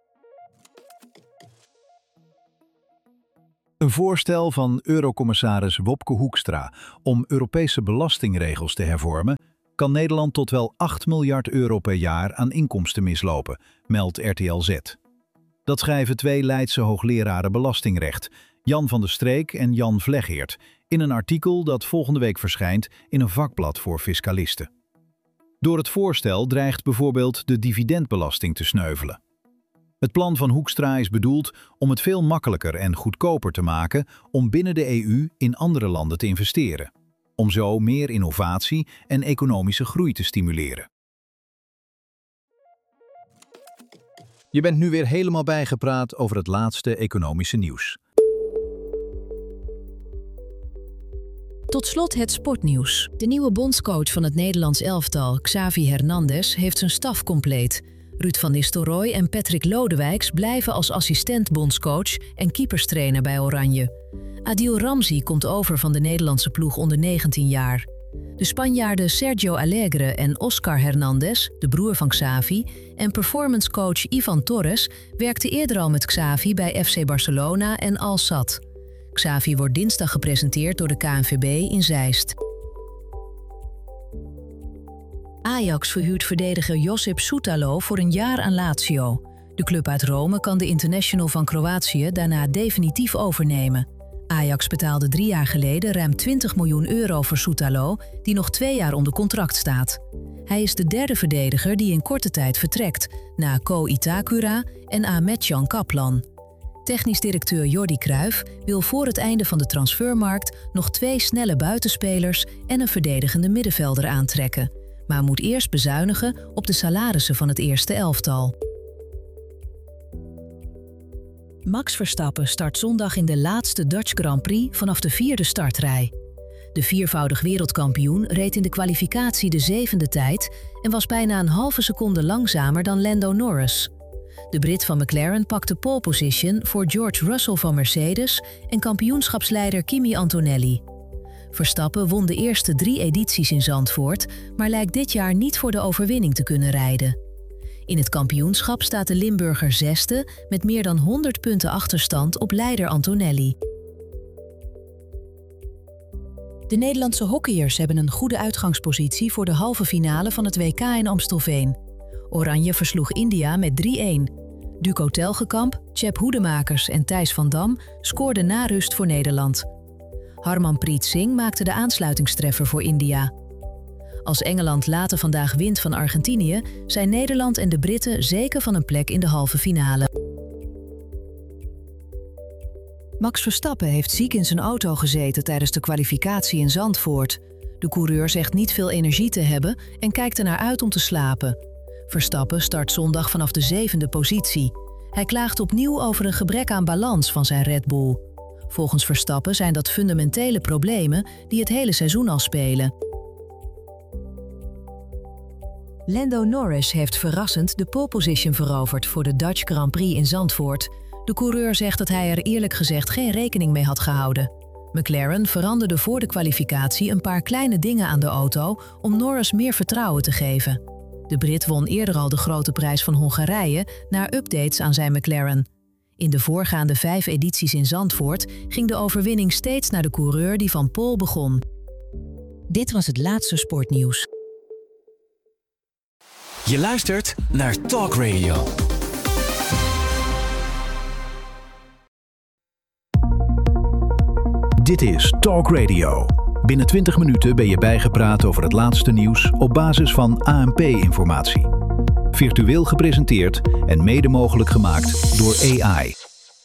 Een voorstel van Eurocommissaris Wopke Hoekstra om Europese belastingregels te hervormen kan Nederland tot wel acht miljard euro per jaar aan inkomsten mislopen, meldt R T L Z. Dat schrijven twee Leidse hoogleraren belastingrecht, Jan van der Streek en Jan Vleggeert, in een artikel dat volgende week verschijnt in een vakblad voor fiscalisten. Door het voorstel dreigt bijvoorbeeld de dividendbelasting te sneuvelen. Het plan van Hoekstra is bedoeld om het veel makkelijker en goedkoper te maken om binnen de E U in andere landen te investeren, om zo meer innovatie en economische groei te stimuleren. Je bent nu weer helemaal bijgepraat over het laatste economische nieuws. Tot slot het sportnieuws. De nieuwe bondscoach van het Nederlands elftal, Xavi Hernandez, heeft zijn staf compleet. Ruud van Nistelrooy en Patrick Lodewijks blijven als assistent-bondscoach en keeperstrainer bij Oranje. Adil Ramzi komt over van de Nederlandse ploeg onder negentien jaar. De Spanjaarden Sergio Alegre en Oscar Hernandez, de broer van Xavi, en performancecoach Ivan Torres werkten eerder al met Xavi bij F C Barcelona en Al Sadd. Xavi wordt dinsdag gepresenteerd door de K N V B in Zeist. Ajax verhuurt verdediger Josip Soetalo voor een jaar aan Lazio. De club uit Rome kan de international van Kroatië daarna definitief overnemen. Ajax betaalde drie jaar geleden ruim twintig miljoen euro voor Soetalo, die nog twee jaar onder contract staat. Hij is de derde verdediger die in korte tijd vertrekt, na Ko Itakura en Ahmetjan Kaplan. Technisch directeur Jordi Cruijff wil voor het einde van de transfermarkt nog twee snelle buitenspelers en een verdedigende middenvelder aantrekken, maar moet eerst bezuinigen op de salarissen van het eerste elftal. Max Verstappen start zondag in de laatste Dutch Grand Prix vanaf de vierde startrij. De viervoudig wereldkampioen reed in de kwalificatie de zevende tijd en was bijna een halve seconde langzamer dan Lando Norris. De Brit van McLaren pakte pole position voor George Russell van Mercedes en kampioenschapsleider Kimi Antonelli. Verstappen won de eerste drie edities in Zandvoort, maar lijkt dit jaar niet voor de overwinning te kunnen rijden. In het kampioenschap staat de Limburger zesde met meer dan honderd punten achterstand op leider Antonelli. De Nederlandse hockeyers hebben een goede uitgangspositie voor de halve finale van het W K in Amstelveen. Oranje versloeg India met drie-een. Duco Telgekamp, Tjep Hoedemakers en Thijs van Dam scoorden na rust voor Nederland. Harmanpreet Singh maakte de aansluitingstreffer voor India. Als Engeland later vandaag wint van Argentinië, zijn Nederland en de Britten zeker van een plek in de halve finale. Max Verstappen heeft ziek in zijn auto gezeten tijdens de kwalificatie in Zandvoort. De coureur zegt niet veel energie te hebben en kijkt er naar uit om te slapen. Verstappen start zondag vanaf de zevende positie. Hij klaagt opnieuw over een gebrek aan balans van zijn Red Bull. Volgens Verstappen zijn dat fundamentele problemen die het hele seizoen al spelen. Lando Norris heeft verrassend de pole position veroverd voor de Dutch Grand Prix in Zandvoort. De coureur zegt dat hij er eerlijk gezegd geen rekening mee had gehouden. McLaren veranderde voor de kwalificatie een paar kleine dingen aan de auto om Norris meer vertrouwen te geven. De Brit won eerder al de grote prijs van Hongarije na updates aan zijn McLaren. In de voorgaande vijf edities in Zandvoort ging de overwinning steeds naar de coureur die van pole begon. Dit was het laatste sportnieuws. Je luistert naar Talk Radio. Dit is Talk Radio. Binnen twintig minuten ben je bijgepraat over het laatste nieuws op basis van A N P-informatie. Virtueel gepresenteerd en mede mogelijk gemaakt door A I.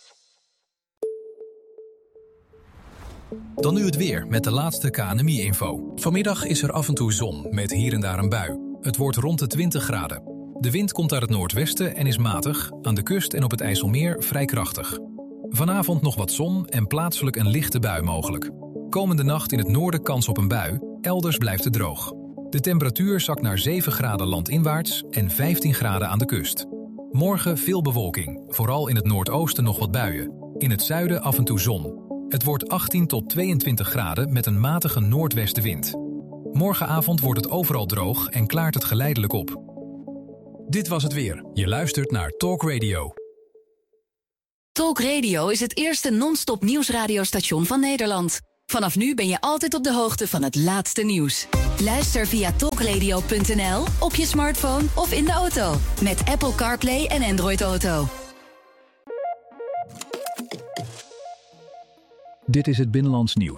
Dan nu het weer met de laatste K N M I-info. Vanmiddag is er af en toe zon met hier en daar een bui. Het wordt rond de twintig graden. De wind komt uit het noordwesten en is matig, aan de kust en op het IJsselmeer vrij krachtig. Vanavond nog wat zon en plaatselijk een lichte bui mogelijk. Komende nacht in het noorden kans op een bui, elders blijft het droog. De temperatuur zakt naar zeven graden landinwaarts en vijftien graden aan de kust. Morgen veel bewolking, vooral in het noordoosten nog wat buien. In het zuiden af en toe zon. Het wordt achttien tot tweeëntwintig graden met een matige noordwestenwind. Morgenavond wordt het overal droog en klaart het geleidelijk op. Dit was het weer. Je luistert naar Talk Radio. Talk Radio is het eerste non-stop nieuwsradiostation van Nederland. Vanaf nu ben je altijd op de hoogte van het laatste nieuws. Luister via talkradio punt n l, op je smartphone of in de auto. Met Apple CarPlay en Android Auto. Dit is het Binnenlands Nieuws.